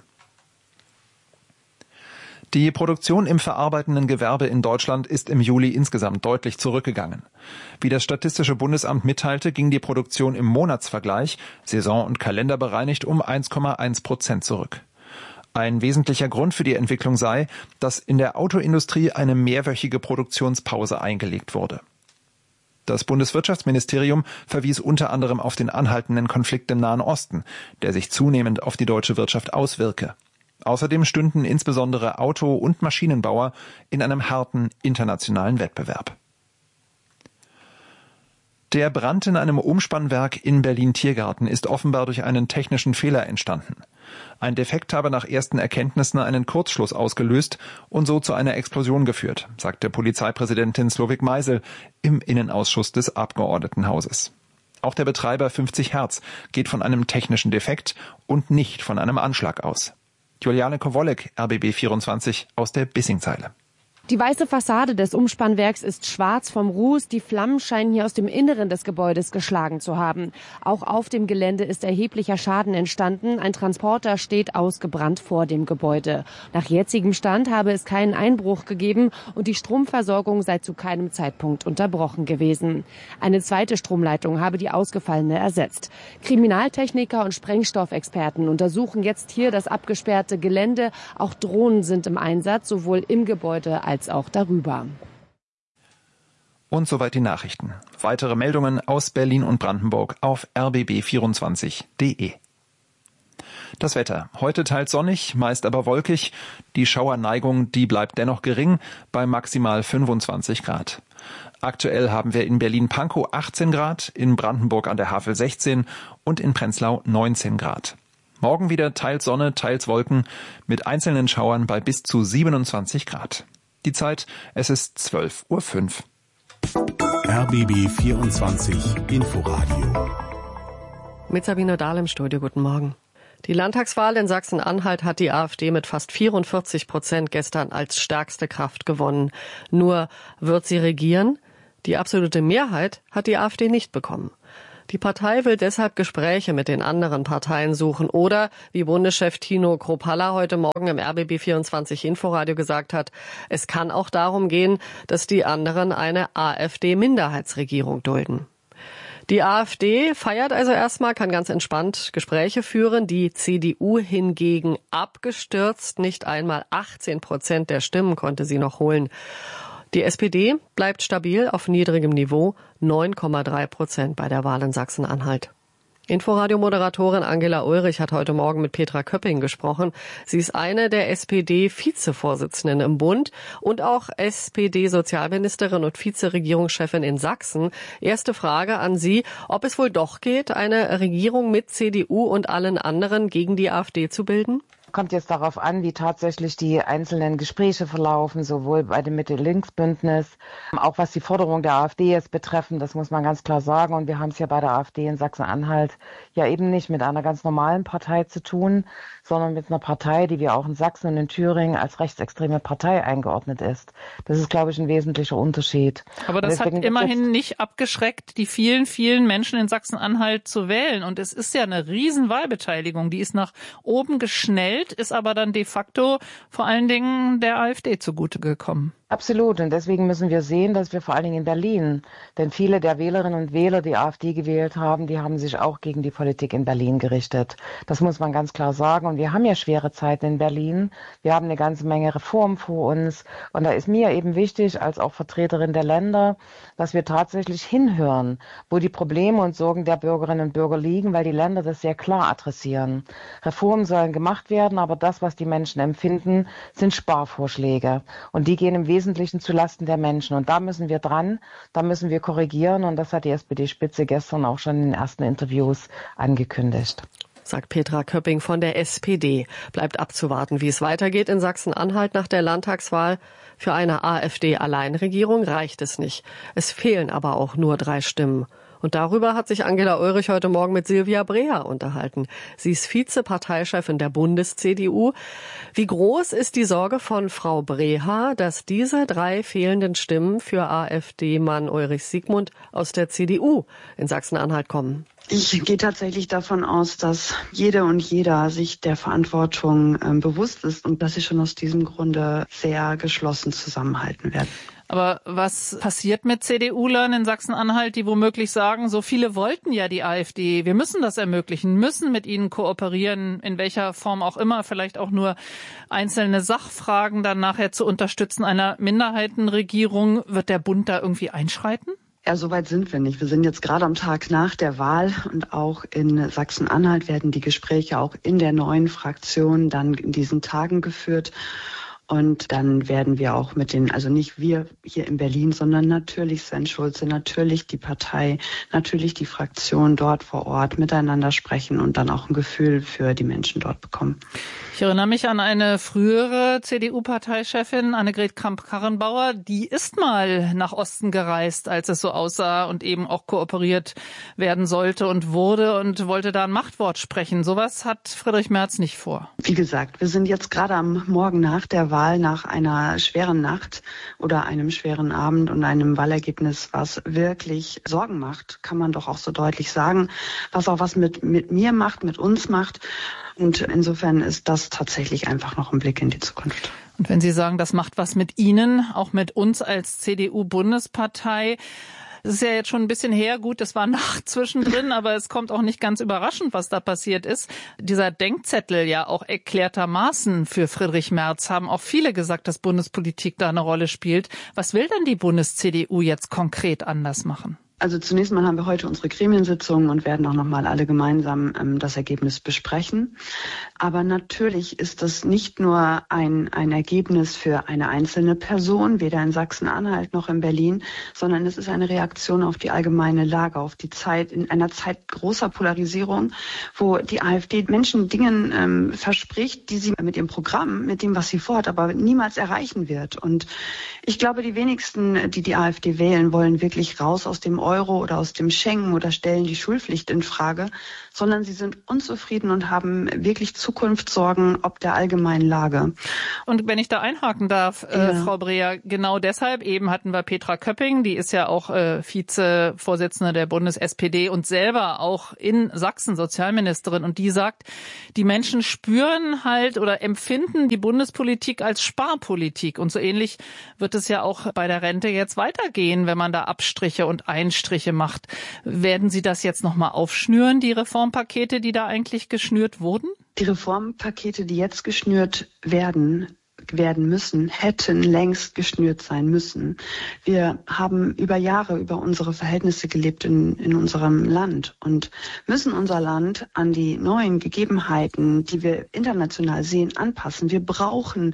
Die Produktion im verarbeitenden Gewerbe in Deutschland ist im Juli insgesamt deutlich zurückgegangen. Wie das Statistische Bundesamt mitteilte, ging die Produktion im Monatsvergleich, Saison- und Kalender bereinigt, um 1,1% zurück. Ein wesentlicher Grund für die Entwicklung sei, dass in der Autoindustrie eine mehrwöchige Produktionspause eingelegt wurde. Das Bundeswirtschaftsministerium verwies unter anderem auf den anhaltenden Konflikt im Nahen Osten, der sich zunehmend auf die deutsche Wirtschaft auswirke. Außerdem stünden insbesondere Auto- und Maschinenbauer in einem harten internationalen Wettbewerb. Der Brand in einem Umspannwerk in Berlin-Tiergarten ist offenbar durch einen technischen Fehler entstanden. Ein Defekt habe nach ersten Erkenntnissen einen Kurzschluss ausgelöst und so zu einer Explosion geführt, sagte Polizeipräsidentin Slowik Meisel im Innenausschuss des Abgeordnetenhauses. Auch der Betreiber 50 Hertz geht von einem technischen Defekt und nicht von einem Anschlag aus. Juliane Kowolek, RBB24 aus der Bissingzeile. Die weiße Fassade des Umspannwerks ist schwarz vom Ruß. Die Flammen scheinen hier aus dem Inneren des Gebäudes geschlagen zu haben. Auch auf dem Gelände ist erheblicher Schaden entstanden. Ein Transporter steht ausgebrannt vor dem Gebäude. Nach jetzigem Stand habe es keinen Einbruch gegeben und die Stromversorgung sei zu keinem Zeitpunkt unterbrochen gewesen. Eine zweite Stromleitung habe die ausgefallene ersetzt. Kriminaltechniker und Sprengstoffexperten untersuchen jetzt hier das abgesperrte Gelände. Auch Drohnen sind im Einsatz, sowohl im Gebäude als auch darüber. Und soweit die Nachrichten. Weitere Meldungen aus Berlin und Brandenburg auf rbb24.de. Das Wetter. Heute teils sonnig, meist aber wolkig. Die Schauerneigung, die bleibt dennoch gering bei maximal 25 Grad. Aktuell haben wir in Berlin-Pankow 18 Grad, in Brandenburg an der Havel 16 und in Prenzlau 19 Grad. Morgen wieder teils Sonne, teils Wolken mit einzelnen Schauern bei bis zu 27 Grad. Die Zeit, es ist 12:05 Uhr. RBB 24 Inforadio. Mit Sabine Dahl im Studio, guten Morgen. Die Landtagswahl in Sachsen-Anhalt hat die AfD mit fast 44% gestern als stärkste Kraft gewonnen. Nur wird sie regieren? Die absolute Mehrheit hat die AfD nicht bekommen. Die Partei will deshalb Gespräche mit den anderen Parteien suchen oder, wie Bundeschef Tino Kruppalla heute Morgen im RBB 24 Inforadio gesagt hat, es kann auch darum gehen, dass die anderen eine AfD-Minderheitsregierung dulden. Die AfD feiert also erstmal, kann ganz entspannt Gespräche führen. Die CDU hingegen abgestürzt. Nicht einmal 18% der Stimmen konnte sie noch holen. Die SPD bleibt stabil auf niedrigem Niveau, 9,3% bei der Wahl in Sachsen-Anhalt. Inforadio-Moderatorin Angela Ulrich hat heute Morgen mit Petra Köpping gesprochen. Sie ist eine der SPD-Vizevorsitzenden im Bund und auch SPD-Sozialministerin und Vizeregierungschefin in Sachsen. Erste Frage an Sie, ob es wohl doch geht, eine Regierung mit CDU und allen anderen gegen die AfD zu bilden? Kommt jetzt darauf an, wie tatsächlich die einzelnen Gespräche verlaufen, sowohl bei dem Mitte-Links-Bündnis, auch was die Forderung der AfD jetzt betreffen, das muss man ganz klar sagen. Und wir haben es ja bei der AfD in Sachsen-Anhalt ja eben nicht mit einer ganz normalen Partei zu tun, sondern mit einer Partei, die wir auch in Sachsen und in Thüringen als rechtsextreme Partei eingeordnet ist. Das ist, glaube ich, ein wesentlicher Unterschied. Aber das hat immerhin nicht abgeschreckt, die vielen, vielen Menschen in Sachsen-Anhalt zu wählen. Und es ist ja eine Riesenwahlbeteiligung, die ist nach oben geschnellt, ist aber dann de facto vor allen Dingen der AfD zugute gekommen. Absolut. Und deswegen müssen wir sehen, dass wir vor allen Dingen in Berlin, denn viele der Wählerinnen und Wähler, die AfD gewählt haben, die haben sich auch gegen die Politik in Berlin gerichtet. Das muss man ganz klar sagen. Und wir haben ja schwere Zeiten in Berlin. Wir haben eine ganze Menge Reformen vor uns. Und da ist mir eben wichtig, als auch Vertreterin der Länder, dass wir tatsächlich hinhören, wo die Probleme und Sorgen der Bürgerinnen und Bürger liegen, weil die Länder das sehr klar adressieren. Reformen sollen gemacht werden, aber das, was die Menschen empfinden, sind Sparvorschläge. Und die gehen im Wesentlichen zulasten der Menschen. Und da müssen wir dran, da müssen wir korrigieren. Und das hat die SPD-Spitze gestern auch schon in den ersten Interviews angekündigt. Sagt Petra Köpping von der SPD. Bleibt abzuwarten, wie es weitergeht in Sachsen-Anhalt nach der Landtagswahl. Für eine AfD-Alleinregierung reicht es nicht. Es fehlen aber auch nur 3 Stimmen. Und darüber hat sich Angela Ulrich heute Morgen mit Silvia Breher unterhalten. Sie ist Vizeparteichefin der Bundes-CDU. Wie groß ist die Sorge von Frau Breher, dass diese 3 fehlenden Stimmen für AfD-Mann Ulrich Siegmund aus der CDU in Sachsen-Anhalt kommen? Ich gehe tatsächlich davon aus, dass jede und jeder sich der Verantwortung bewusst ist und dass sie schon aus diesem Grunde sehr geschlossen zusammenhalten werden. Aber was passiert mit CDU-Lern in Sachsen-Anhalt, die womöglich sagen, so viele wollten ja die AfD, wir müssen das ermöglichen, müssen mit ihnen kooperieren, in welcher Form auch immer, vielleicht auch nur einzelne Sachfragen dann nachher zu unterstützen einer Minderheitenregierung. Wird der Bund da irgendwie einschreiten? Ja, so weit sind wir nicht. Wir sind jetzt gerade am Tag nach der Wahl und auch in Sachsen-Anhalt werden die Gespräche auch in der neuen Fraktion dann in diesen Tagen geführt. Und dann werden wir auch mit den, also nicht wir hier in Berlin, sondern natürlich Sven Schulze, natürlich die Partei, natürlich die Fraktion dort vor Ort miteinander sprechen und dann auch ein Gefühl für die Menschen dort bekommen. Ich erinnere mich an eine frühere CDU-Parteichefin, Annegret Kramp-Karrenbauer, die ist mal nach Osten gereist, als es so aussah und eben auch kooperiert werden sollte und wurde und wollte da ein Machtwort sprechen. Sowas hat Friedrich Merz nicht vor. Wie gesagt, wir sind jetzt gerade am Morgen nach der Wahl, nach einer schweren Nacht oder einem schweren Abend und einem Wahlergebnis, was wirklich Sorgen macht, kann man doch auch so deutlich sagen, was auch was mit mir macht, mit uns macht. Und insofern ist das tatsächlich einfach noch ein Blick in die Zukunft. Und wenn Sie sagen, das macht was mit Ihnen, auch mit uns als CDU-Bundespartei, das ist ja jetzt schon ein bisschen her, gut, das war Nacht zwischendrin, aber es kommt auch nicht ganz überraschend, was da passiert ist. Dieser Denkzettel ja auch erklärtermaßen für Friedrich Merz, haben auch viele gesagt, dass Bundespolitik da eine Rolle spielt. Was will denn die Bundes-CDU jetzt konkret anders machen? Also zunächst mal haben wir heute unsere Gremiensitzung und werden auch nochmal alle gemeinsam das Ergebnis besprechen. Aber natürlich ist das nicht nur ein Ergebnis für eine einzelne Person, weder in Sachsen-Anhalt noch in Berlin, sondern es ist eine Reaktion auf die allgemeine Lage, auf die Zeit, in einer Zeit großer Polarisierung, wo die AfD Menschen Dingen verspricht, die sie mit ihrem Programm, mit dem, was sie vorhat, aber niemals erreichen wird. Und ich glaube, die wenigsten, die AfD wählen, wollen wirklich raus aus dem Euro oder aus dem Schengen oder stellen die Schulpflicht in Frage, sondern sie sind unzufrieden und haben wirklich Zukunftssorgen ob der allgemeinen Lage. Und wenn ich da einhaken darf, Frau Breher, genau deshalb, eben hatten wir Petra Köpping, die ist ja auch Vizevorsitzende der Bundes-SPD und selber auch in Sachsen Sozialministerin, und die sagt, die Menschen spüren halt oder empfinden die Bundespolitik als Sparpolitik, und so ähnlich wird es ja auch bei der Rente jetzt weitergehen, wenn man da Abstriche und Einstriche macht. Werden Sie das jetzt nochmal aufschnüren, die Reformpakete, die da eigentlich geschnürt wurden? Die Reformpakete, die jetzt geschnürt werden müssen, hätten längst geschnürt sein müssen. Wir haben über Jahre über unsere Verhältnisse gelebt in unserem Land und müssen unser Land an die neuen Gegebenheiten, die wir international sehen, anpassen. Wir brauchen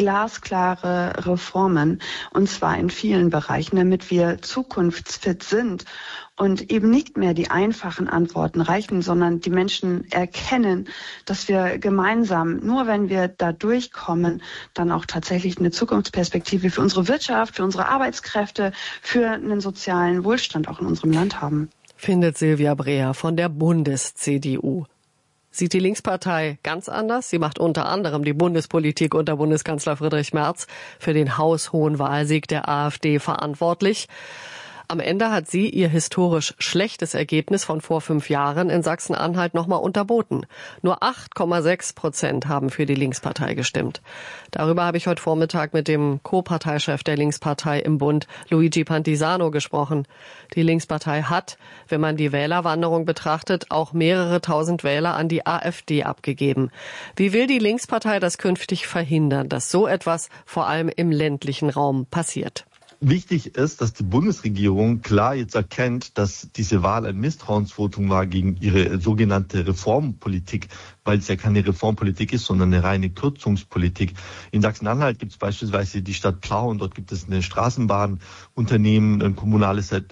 glasklare Reformen, und zwar in vielen Bereichen, damit wir zukunftsfit sind und eben nicht mehr die einfachen Antworten reichen, sondern die Menschen erkennen, dass wir gemeinsam, nur wenn wir da durchkommen, dann auch tatsächlich eine Zukunftsperspektive für unsere Wirtschaft, für unsere Arbeitskräfte, für einen sozialen Wohlstand auch in unserem Land haben. Findet Silvia Breher von der Bundes-CDU. Sieht die Linkspartei ganz anders. Sie macht unter anderem die Bundespolitik unter Bundeskanzler Friedrich Merz für den haushohen Wahlsieg der AfD verantwortlich. Am Ende hat sie ihr historisch schlechtes Ergebnis von vor 5 Jahren in Sachsen-Anhalt nochmal unterboten. Nur 8,6% haben für die Linkspartei gestimmt. Darüber habe ich heute Vormittag mit dem Co-Parteichef der Linkspartei im Bund, Luigi Pantisano, gesprochen. Die Linkspartei hat, wenn man die Wählerwanderung betrachtet, auch mehrere tausend Wähler an die AfD abgegeben. Wie will die Linkspartei das künftig verhindern, dass so etwas vor allem im ländlichen Raum passiert? Wichtig ist, dass die Bundesregierung klar jetzt erkennt, dass diese Wahl ein Misstrauensvotum war gegen ihre sogenannte Reformpolitik, weil es ja keine Reformpolitik ist, sondern eine reine Kürzungspolitik. In Sachsen-Anhalt gibt es beispielsweise die Stadt Plauen, dort gibt es eine Straßenbahnunternehmen, ein kommunales seit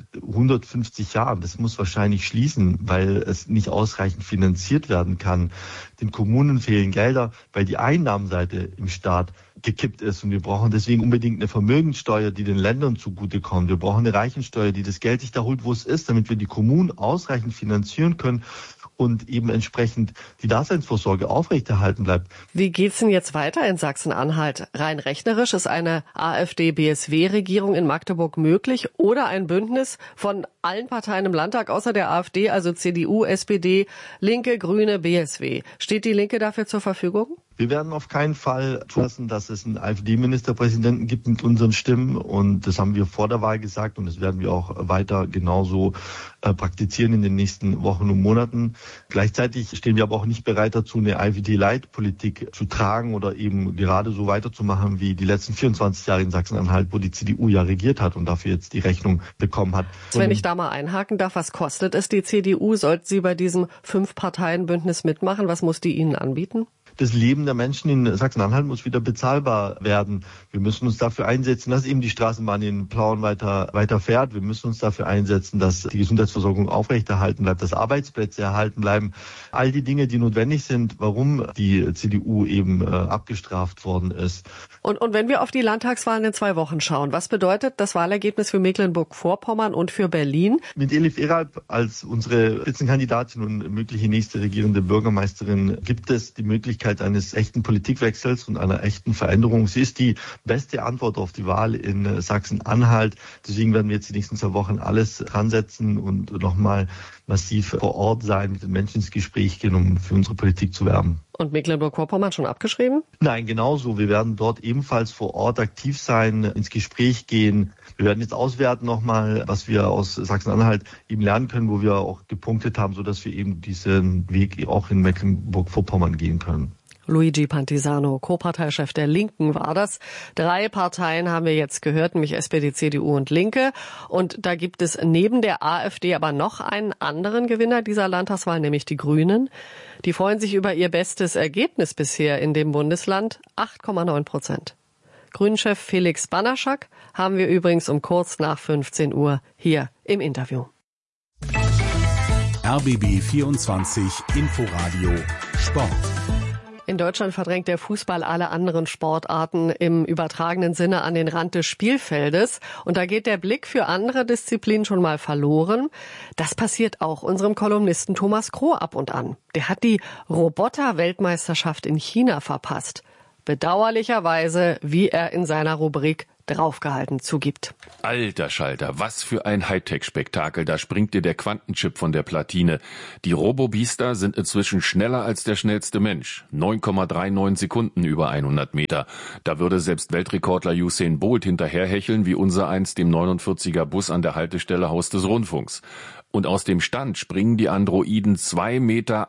150 Jahren. Das muss wahrscheinlich schließen, weil es nicht ausreichend finanziert werden kann. Den Kommunen fehlen Gelder, weil die Einnahmenseite im Staat gekippt ist, und wir brauchen deswegen unbedingt eine Vermögenssteuer, die den Ländern zugutekommt. Wir brauchen eine Reichensteuer, die das Geld sich da holt, wo es ist, damit wir die Kommunen ausreichend finanzieren können und eben entsprechend die Daseinsvorsorge aufrechterhalten bleibt. Wie geht's denn jetzt weiter in Sachsen-Anhalt? Rein rechnerisch ist eine AfD-BSW-Regierung in Magdeburg möglich oder ein Bündnis von allen Parteien im Landtag außer der AfD, also CDU, SPD, Linke, Grüne, BSW. Steht die Linke dafür zur Verfügung? Wir werden auf keinen Fall zulassen, dass es einen AfD-Ministerpräsidenten gibt mit unseren Stimmen, und das haben wir vor der Wahl gesagt, und das werden wir auch weiter genauso praktizieren in den nächsten Wochen und Monaten. Gleichzeitig stehen wir aber auch nicht bereit dazu, eine AfD-Light-Politik zu tragen oder eben gerade so weiterzumachen wie die letzten 24 Jahre in Sachsen-Anhalt, wo die CDU ja regiert hat und dafür jetzt die Rechnung bekommen hat. Wenn ich da mal einhaken darf, was kostet es die CDU? Sollte sie bei diesem 5-Parteien-Bündnis mitmachen? Was muss die Ihnen anbieten? Das Leben der Menschen in Sachsen-Anhalt muss wieder bezahlbar werden. Wir müssen uns dafür einsetzen, dass eben die Straßenbahn in Plauen weiter fährt. Wir müssen uns dafür einsetzen, dass die Gesundheitsversorgung aufrechterhalten bleibt, dass Arbeitsplätze erhalten bleiben. All die Dinge, die notwendig sind, warum die CDU eben abgestraft worden ist. Und wenn wir auf die Landtagswahlen in 2 Wochen schauen, was bedeutet das Wahlergebnis für Mecklenburg-Vorpommern und für Berlin? Mit Elif Eralp als unsere Spitzenkandidatin und mögliche nächste regierende Bürgermeisterin gibt es die Möglichkeit eines echten Politikwechsels und einer echten Veränderung. Sie ist die beste Antwort auf die Wahl in Sachsen-Anhalt. Deswegen werden wir jetzt die nächsten 2 Wochen alles dran setzen und nochmal massiv vor Ort sein, mit den Menschen ins Gespräch gehen, um für unsere Politik zu werben. Und Mecklenburg-Vorpommern schon abgeschrieben? Nein, genauso. Wir werden dort ebenfalls vor Ort aktiv sein, ins Gespräch gehen. Wir werden jetzt auswerten nochmal, was wir aus Sachsen-Anhalt eben lernen können, wo wir auch gepunktet haben, sodass wir eben diesen Weg auch in Mecklenburg-Vorpommern gehen können. Luigi Pantisano, Co-Parteichef der Linken war das. 3 Parteien haben wir jetzt gehört, nämlich SPD, CDU und Linke. Und da gibt es neben der AfD aber noch einen anderen Gewinner dieser Landtagswahl, nämlich die Grünen. Die freuen sich über ihr bestes Ergebnis bisher in dem Bundesland, 8,9%. Grünchef Felix Banaschak haben wir übrigens um kurz nach 15 Uhr hier im Interview. RBB 24 Inforadio Sport. In Deutschland verdrängt der Fußball alle anderen Sportarten im übertragenen Sinne an den Rand des Spielfeldes. Und da geht der Blick für andere Disziplinen schon mal verloren. Das passiert auch unserem Kolumnisten Thomas Kroh ab und an. Der hat die Roboter-Weltmeisterschaft in China verpasst. Bedauerlicherweise, wie er in seiner Rubrik draufgehalten zugibt. Alter Schalter, was für ein Hightech-Spektakel, da springt dir der Quantenchip von der Platine. Die Robo-Biester sind inzwischen schneller als der schnellste Mensch. 9,39 Sekunden über 100 Meter. Da würde selbst Weltrekordler Usain Bolt hinterherhecheln, wie unsereins dem 49er Bus an der Haltestelle Haus des Rundfunks. Und aus dem Stand springen die Androiden 2,88 Meter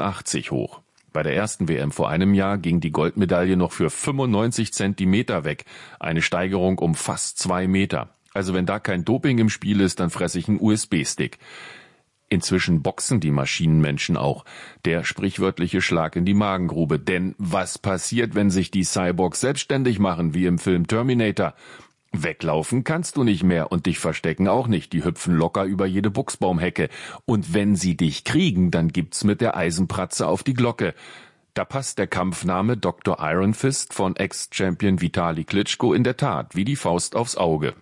hoch. Bei der ersten WM vor einem Jahr ging die Goldmedaille noch für 95 Zentimeter weg. Eine Steigerung um fast 2 Meter. Also wenn da kein Doping im Spiel ist, dann fresse ich einen USB-Stick. Inzwischen boxen die Maschinenmenschen auch. Der sprichwörtliche Schlag in die Magengrube. Denn was passiert, wenn sich die Cyborgs selbstständig machen, wie im Film Terminator? Weglaufen kannst du nicht mehr und dich verstecken auch nicht. Die hüpfen locker über jede Buchsbaumhecke. Und wenn sie dich kriegen, dann gibt's mit der Eisenpratze auf die Glocke. Da passt der Kampfname Dr. Iron Fist von Ex-Champion Vitali Klitschko in der Tat wie die Faust aufs Auge.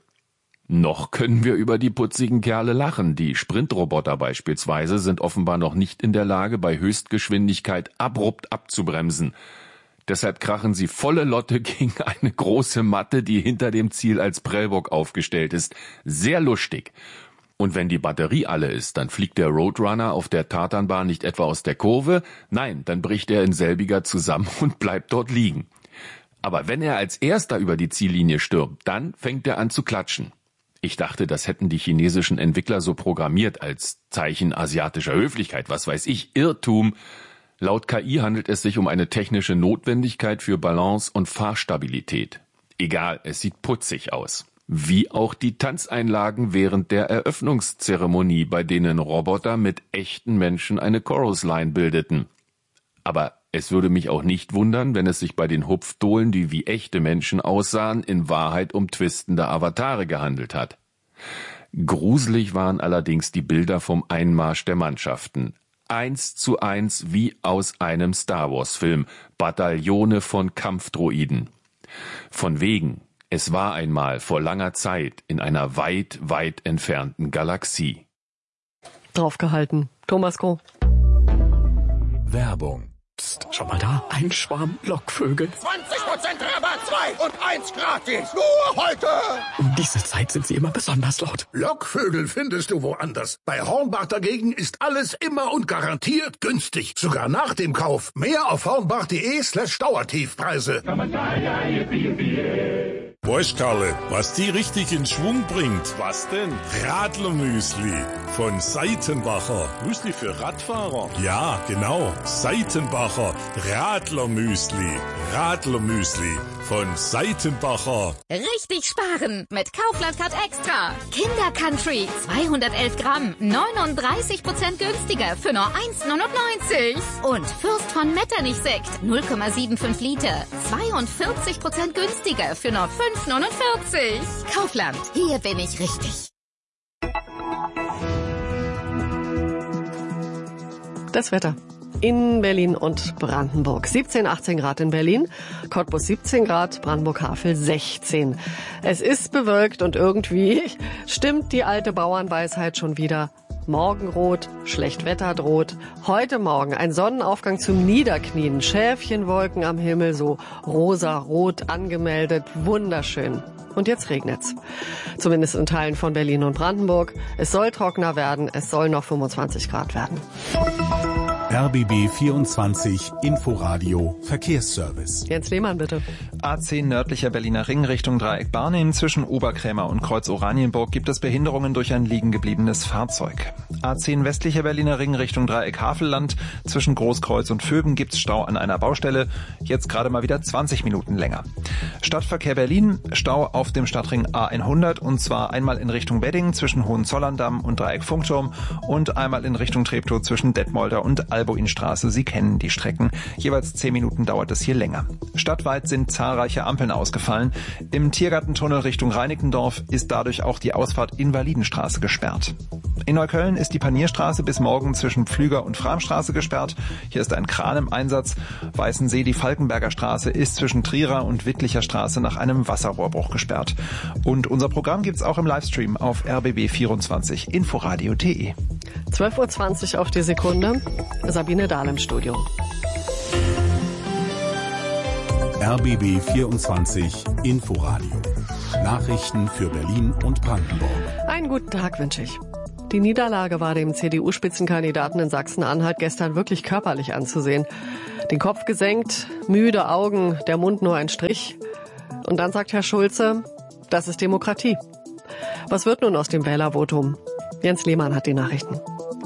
Noch können wir über die putzigen Kerle lachen. Die Sprintroboter beispielsweise sind offenbar noch nicht in der Lage, bei Höchstgeschwindigkeit abrupt abzubremsen. Deshalb krachen sie volle Lotte gegen eine große Matte, die hinter dem Ziel als Prellbock aufgestellt ist. Sehr lustig. Und wenn die Batterie alle ist, dann fliegt der Roadrunner auf der Tatanbahn nicht etwa aus der Kurve? Nein, dann bricht er in selbiger zusammen und bleibt dort liegen. Aber wenn er als erster über die Ziellinie stürmt, dann fängt er an zu klatschen. Ich dachte, das hätten die chinesischen Entwickler so programmiert als Zeichen asiatischer Höflichkeit, was weiß ich, Irrtum. Laut KI handelt es sich um eine technische Notwendigkeit für Balance und Fahrstabilität. Egal, es sieht putzig aus. Wie auch die Tanzeinlagen während der Eröffnungszeremonie, bei denen Roboter mit echten Menschen eine Chorusline bildeten. Aber es würde mich auch nicht wundern, wenn es sich bei den Hupfdohlen, die wie echte Menschen aussahen, in Wahrheit um twistende Avatare gehandelt hat. Gruselig waren allerdings die Bilder vom Einmarsch der Mannschaften. 1:1 wie aus einem Star-Wars-Film, Bataillone von Kampfdroiden. Von wegen, es war einmal vor langer Zeit in einer weit, weit entfernten Galaxie. Draufgehalten. Thomas Kroh. Werbung. Psst, schau mal da, ein Schwarm Lockvögel. 20% Rabatt, 2 und 1 gratis. Nur heute. Um diese Zeit sind sie immer besonders laut. Lockvögel findest du woanders. Bei Hornbach dagegen ist alles immer und garantiert günstig. Sogar nach dem Kauf. Mehr auf hornbach.de/Dauertiefpreise. Weißt, Karle, was die richtig in Schwung bringt? Was denn? Radlermüsli von Seitenbacher. Müsli für Radfahrer? Ja, genau. Seitenbacher Radlermüsli. Radlermüsli von Seitenbacher. Richtig sparen mit Kaufland Card Extra. Kinder Country 211 Gramm, 39% günstiger für nur 1,99. Und Fürst von Metternich Sekt 0,75 Liter, 42% günstiger für nur 5,49. Kaufland, hier bin ich richtig. Das Wetter. In Berlin und Brandenburg. 17, 18 Grad in Berlin, Cottbus 17 Grad, Brandenburg-Havel 16. Es ist bewölkt und irgendwie stimmt die alte Bauernweisheit schon wieder. Morgenrot, schlecht Wetter droht. Heute Morgen ein Sonnenaufgang zum Niederknien. Schäfchenwolken am Himmel, so rosa-rot angemeldet. Wunderschön. Und jetzt regnet's. Zumindest in Teilen von Berlin und Brandenburg. Es soll trockener werden. Es soll noch 25 Grad werden. RBB 24 Inforadio Verkehrsservice. Jens Lehmann, bitte. A10 nördlicher Berliner Ring Richtung Dreieck Barnim zwischen Oberkrämer und Kreuz Oranienburg gibt es Behinderungen durch ein liegen gebliebenes Fahrzeug. A10 westlicher Berliner Ring Richtung Dreieck Havelland zwischen Großkreuz und Vögen gibt's Stau an einer Baustelle, jetzt gerade mal wieder 20 Minuten länger. Stadtverkehr Berlin, Stau auf dem Stadtring A100 und zwar einmal in Richtung Wedding zwischen Hohenzollern-Damm und Dreieck Funkturm und einmal in Richtung Treptow zwischen Detmolder und Alboinstraße. Sie kennen die Strecken. Jeweils 10 Minuten dauert es hier länger. Stadtweit sind zahlreiche Ampeln ausgefallen. Im Tiergartentunnel Richtung Reinickendorf ist dadurch auch die Ausfahrt Invalidenstraße gesperrt. In Neukölln ist die Panierstraße bis morgen zwischen Pflüger und Framstraße gesperrt. Hier ist ein Kran im Einsatz. Weißensee, die Falkenberger Straße ist zwischen Trierer und Wittlicher Straße nach einem Wasserrohrbruch gesperrt. Und unser Programm gibt's auch im Livestream auf rbb24 inforadio.de. 12:20 Uhr auf die Sekunde. Sabine Dahl im Studio. RBB 24 Inforadio. Nachrichten für Berlin und Brandenburg. Einen guten Tag wünsche ich. Die Niederlage war dem CDU-Spitzenkandidaten in Sachsen-Anhalt gestern wirklich körperlich anzusehen. Den Kopf gesenkt, müde Augen, der Mund nur ein Strich. Und dann sagt Herr Schulze, das ist Demokratie. Was wird nun aus dem Wählervotum? Jens Lehmann hat die Nachrichten.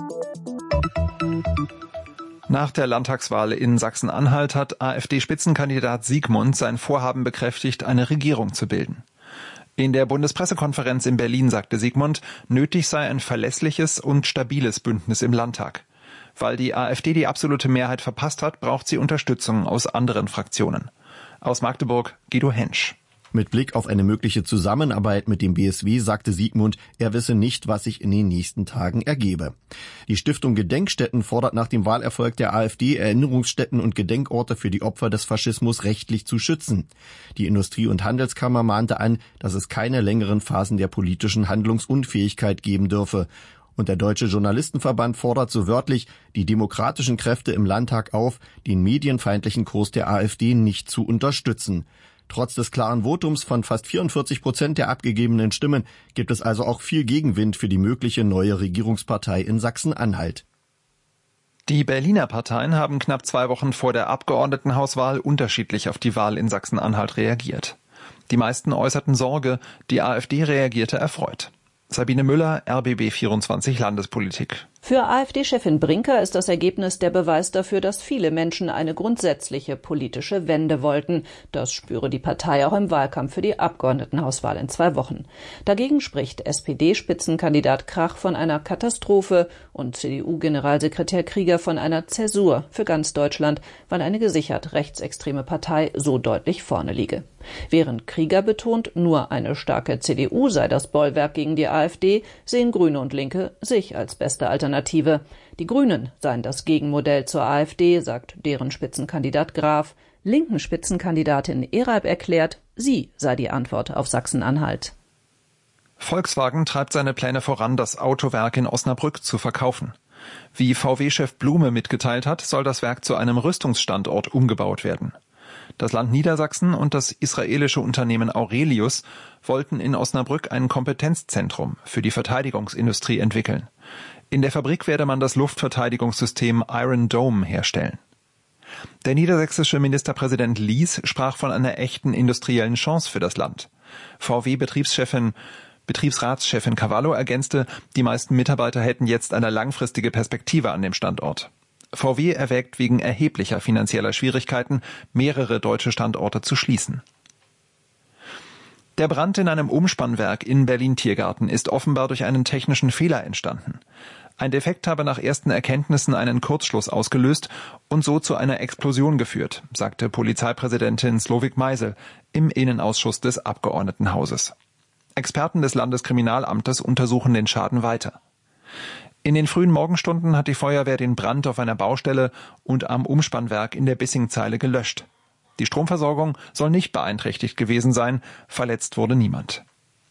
Nach der Landtagswahl in Sachsen-Anhalt hat AfD-Spitzenkandidat Siegmund sein Vorhaben bekräftigt, eine Regierung zu bilden. In der Bundespressekonferenz in Berlin sagte Siegmund, nötig sei ein verlässliches und stabiles Bündnis im Landtag. Weil die AfD die absolute Mehrheit verpasst hat, braucht sie Unterstützung aus anderen Fraktionen. Aus Magdeburg Guido Hensch. Mit Blick auf eine mögliche Zusammenarbeit mit dem BSW sagte Siegmund, er wisse nicht, was sich in den nächsten Tagen ergebe. Die Stiftung Gedenkstätten fordert nach dem Wahlerfolg der AfD, Erinnerungsstätten und Gedenkorte für die Opfer des Faschismus rechtlich zu schützen. Die Industrie- und Handelskammer mahnte an, dass es keine längeren Phasen der politischen Handlungsunfähigkeit geben dürfe. Und der Deutsche Journalistenverband fordert so wörtlich die demokratischen Kräfte im Landtag auf, den medienfeindlichen Kurs der AfD nicht zu unterstützen. Trotz des klaren Votums von fast 44% der abgegebenen Stimmen gibt es also auch viel Gegenwind für die mögliche neue Regierungspartei in Sachsen-Anhalt. Die Berliner Parteien haben knapp 2 Wochen vor der Abgeordnetenhauswahl unterschiedlich auf die Wahl in Sachsen-Anhalt reagiert. Die meisten äußerten Sorge, die AfD reagierte erfreut. Sabine Müller, RBB 24 Landespolitik. Für AfD-Chefin Brinker ist das Ergebnis der Beweis dafür, dass viele Menschen eine grundsätzliche politische Wende wollten. Das spüre die Partei auch im Wahlkampf für die Abgeordnetenhauswahl in 2 Wochen. Dagegen spricht SPD-Spitzenkandidat Krach von einer Katastrophe und CDU-Generalsekretär Krieger von einer Zäsur für ganz Deutschland, weil eine gesichert rechtsextreme Partei so deutlich vorne liege. Während Krieger betont, nur eine starke CDU sei das Bollwerk gegen die AfD, sehen Grüne und Linke sich als beste Alternative. Die Grünen seien das Gegenmodell zur AfD, sagt deren Spitzenkandidat Graf. Linken Spitzenkandidatin Eralb erklärt, sie sei die Antwort auf Sachsen-Anhalt. Volkswagen treibt seine Pläne voran, das Autowerk in Osnabrück zu verkaufen. Wie VW-Chef Blume mitgeteilt hat, soll das Werk zu einem Rüstungsstandort umgebaut werden. Das Land Niedersachsen und das israelische Unternehmen Aurelius wollten in Osnabrück ein Kompetenzzentrum für die Verteidigungsindustrie entwickeln. In der Fabrik werde man das Luftverteidigungssystem Iron Dome herstellen. Der niedersächsische Ministerpräsident Lies sprach von einer echten industriellen Chance für das Land. VW-Betriebsratschefin Cavallo ergänzte, die meisten Mitarbeiter hätten jetzt eine langfristige Perspektive an dem Standort. VW erwägt wegen erheblicher finanzieller Schwierigkeiten, mehrere deutsche Standorte zu schließen. Der Brand in einem Umspannwerk in Berlin-Tiergarten ist offenbar durch einen technischen Fehler entstanden. Ein Defekt habe nach ersten Erkenntnissen einen Kurzschluss ausgelöst und so zu einer Explosion geführt, sagte Polizeipräsidentin Slowik Meisel im Innenausschuss des Abgeordnetenhauses. Experten des Landeskriminalamtes untersuchen den Schaden weiter. In den frühen Morgenstunden hat die Feuerwehr den Brand auf einer Baustelle und am Umspannwerk in der Bissingzeile gelöscht. Die Stromversorgung soll nicht beeinträchtigt gewesen sein, verletzt wurde niemand.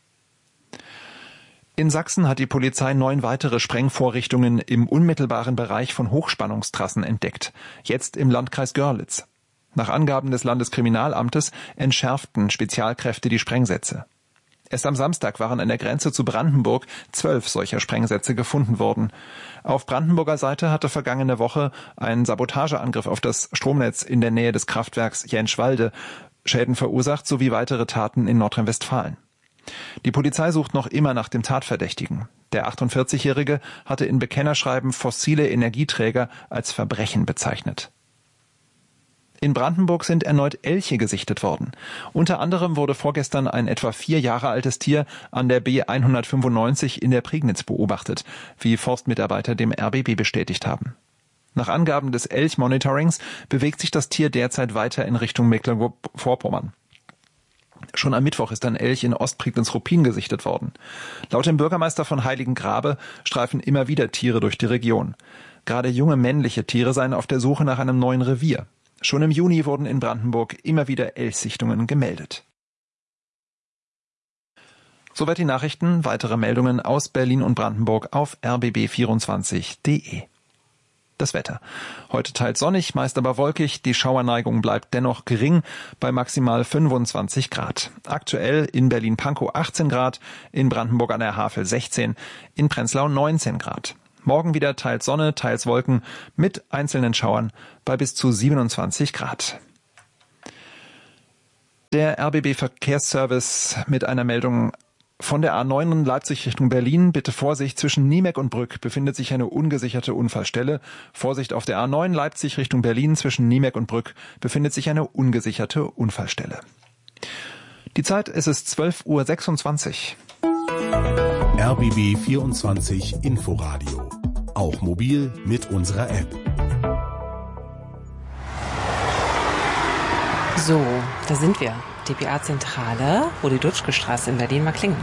In Sachsen hat die Polizei 9 weitere Sprengvorrichtungen im unmittelbaren Bereich von Hochspannungstrassen entdeckt, jetzt im Landkreis Görlitz. Nach Angaben des Landeskriminalamtes entschärften Spezialkräfte die Sprengsätze. Erst am Samstag waren an der Grenze zu Brandenburg 12 solcher Sprengsätze gefunden worden. Auf Brandenburger Seite hatte vergangene Woche ein Sabotageangriff auf das Stromnetz in der Nähe des Kraftwerks Jänschwalde Schäden verursacht, sowie weitere Taten in Nordrhein-Westfalen. Die Polizei sucht noch immer nach dem Tatverdächtigen. Der 48-Jährige hatte in Bekennerschreiben fossile Energieträger als Verbrechen bezeichnet. In Brandenburg sind erneut Elche gesichtet worden. Unter anderem wurde vorgestern ein etwa 4 Jahre altes Tier an der B195 in der Prignitz beobachtet, wie Forstmitarbeiter dem RBB bestätigt haben. Nach Angaben des Elch-Monitorings bewegt sich das Tier derzeit weiter in Richtung Mecklenburg-Vorpommern. Schon am Mittwoch ist ein Elch in Ostprignitz-Ruppin gesichtet worden. Laut dem Bürgermeister von Heiligengrabe streifen immer wieder Tiere durch die Region. Gerade junge männliche Tiere seien auf der Suche nach einem neuen Revier. Schon im Juni wurden in Brandenburg immer wieder Elchsichtungen gemeldet. Soweit die Nachrichten. Weitere Meldungen aus Berlin und Brandenburg auf rbb24.de. Das Wetter. Heute teils sonnig, meist aber wolkig. Die Schauerneigung bleibt dennoch gering bei maximal 25 Grad. Aktuell in Berlin-Pankow 18 Grad, in Brandenburg an der Havel 16, in Prenzlau 19 Grad. Morgen wieder teils Sonne, teils Wolken mit einzelnen Schauern bei bis zu 27 Grad. Der RBB-Verkehrsservice mit einer Meldung von der A9 in Leipzig Richtung Berlin. Bitte Vorsicht, zwischen Niemeck und Brück befindet sich eine ungesicherte Unfallstelle. Vorsicht auf der A9 Leipzig Richtung Berlin, zwischen Niemeck und Brück befindet sich eine ungesicherte Unfallstelle. Die Zeit, es ist 12:26 Uhr. RBB 24 Inforadio. Auch mobil mit unserer App. So, da sind wir. dpa-Zentrale, Rudi-Dutschke-Straße in Berlin-Marklingen.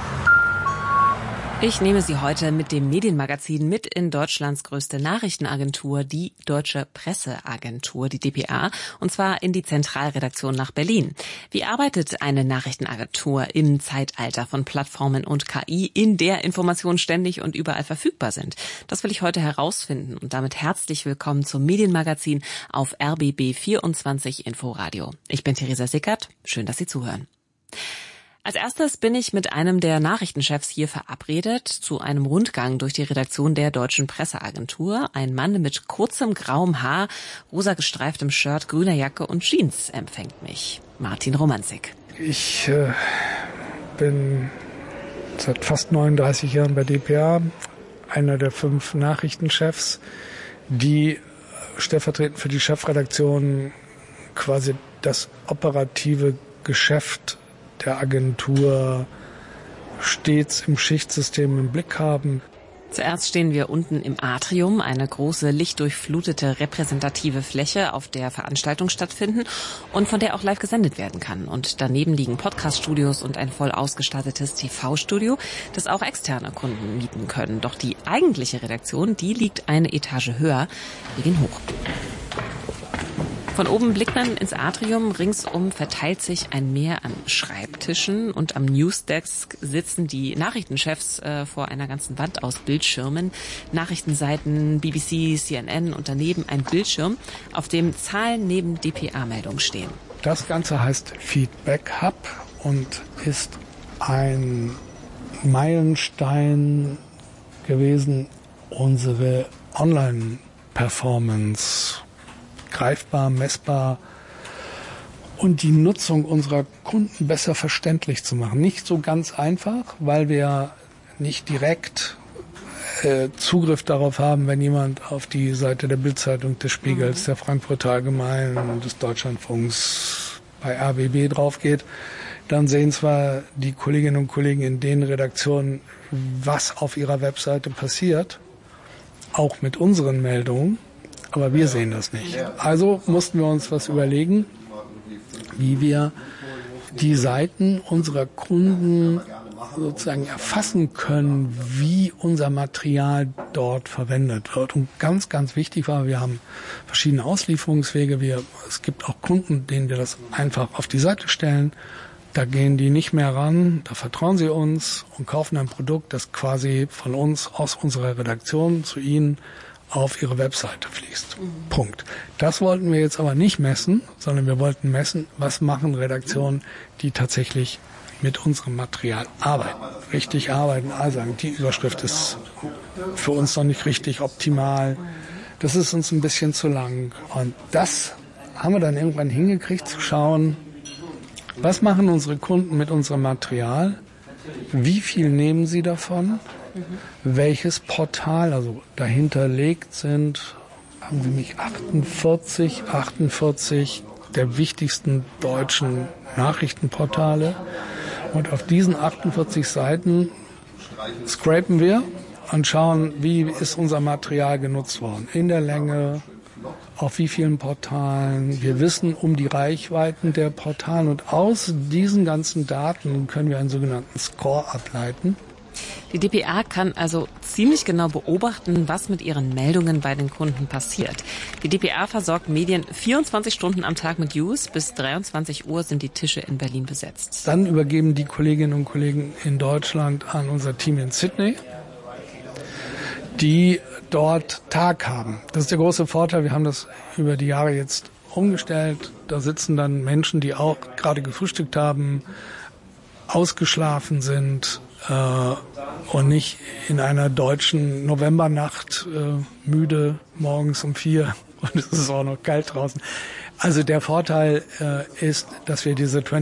Ich nehme Sie heute mit dem Medienmagazin mit in Deutschlands größte Nachrichtenagentur, die Deutsche Presseagentur, die dpa, und zwar in die Zentralredaktion nach Berlin. Wie arbeitet eine Nachrichtenagentur im Zeitalter von Plattformen und KI, in der Informationen ständig und überall verfügbar sind? Das will ich heute herausfinden und damit herzlich willkommen zum Medienmagazin auf RBB 24 Inforadio. Ich bin Theresa Sickert, schön, dass Sie zuhören. Als erstes bin ich mit einem der Nachrichtenchefs hier verabredet zu einem Rundgang durch die Redaktion der Deutschen Presseagentur. Ein Mann mit kurzem grauem Haar, rosa gestreiftem Shirt, grüner Jacke und Jeans empfängt mich. Martin Romanzik. Ich bin seit fast 39 Jahren bei dpa, einer der 5 Nachrichtenchefs, die stellvertretend für die Chefredaktion quasi das operative Geschäft der Agentur stets im Schichtsystem im Blick haben. Zuerst stehen wir unten im Atrium, eine große lichtdurchflutete repräsentative Fläche, auf der Veranstaltungen stattfinden und von der auch live gesendet werden kann. Und daneben liegen Podcaststudios und ein voll ausgestattetes TV-Studio, das auch externe Kunden mieten können. Doch die eigentliche Redaktion, die liegt eine Etage höher. Wir gehen hoch. Von oben blickt man ins Atrium, ringsum verteilt sich ein Meer an Schreibtischen und am Newsdesk sitzen die Nachrichtenchefs vor einer ganzen Wand aus Bildschirmen, Nachrichtenseiten, BBC, CNN und daneben ein Bildschirm, auf dem Zahlen neben dpa-Meldungen stehen. Das Ganze heißt Feedback Hub und ist ein Meilenstein gewesen, unsere Online-Performance greifbar, messbar und die Nutzung unserer Kunden besser verständlich zu machen. Nicht so ganz einfach, weil wir nicht direkt Zugriff darauf haben, wenn jemand auf die Seite der Bild-Zeitung, des Spiegels, der Frankfurter Allgemeinen, des Deutschlandfunks bei RBB drauf geht. Dann sehen zwar die Kolleginnen und Kollegen in den Redaktionen, was auf ihrer Webseite passiert, auch mit unseren Meldungen, aber wir sehen das nicht. Also mussten wir uns was überlegen, wie wir die Seiten unserer Kunden sozusagen erfassen können, wie unser Material dort verwendet wird. Und ganz, ganz wichtig war, wir haben verschiedene Auslieferungswege. Es gibt auch Kunden, denen wir das einfach auf die Seite stellen. Da gehen die nicht mehr ran, da vertrauen sie uns und kaufen ein Produkt, das quasi von uns aus unserer Redaktion zu ihnen auf ihre Webseite fließt. Punkt. Das wollten wir jetzt aber nicht messen, sondern wir wollten messen, was machen Redaktionen, die tatsächlich mit unserem Material arbeiten, richtig arbeiten, also die Überschrift ist für uns noch nicht richtig optimal, das ist uns ein bisschen zu lang. Und das haben wir dann irgendwann hingekriegt, zu schauen, was machen unsere Kunden mit unserem Material, wie viel nehmen sie davon, welches Portal, also dahinterlegt sind, haben Sie mich 48 der wichtigsten deutschen Nachrichtenportale. Und auf diesen 48 Seiten scrapen wir und schauen, wie ist unser Material genutzt worden. In der Länge, auf wie vielen Portalen. Wir wissen um die Reichweiten der Portale und aus diesen ganzen Daten können wir einen sogenannten Score ableiten. Die dpa kann also ziemlich genau beobachten, was mit ihren Meldungen bei den Kunden passiert. Die dpa versorgt Medien 24 Stunden am Tag mit News. Bis 23 Uhr sind die Tische in Berlin besetzt. Dann übergeben die Kolleginnen und Kollegen in Deutschland an unser Team in Sydney, die dort Tag haben. Das ist der große Vorteil. Wir haben das über die Jahre jetzt umgestellt. Da sitzen dann Menschen, die auch gerade gefrühstückt haben, ausgeschlafen sind, und nicht in einer deutschen Novembernacht müde morgens um 4 und es ist auch noch kalt draußen. Also der Vorteil ist, dass wir diese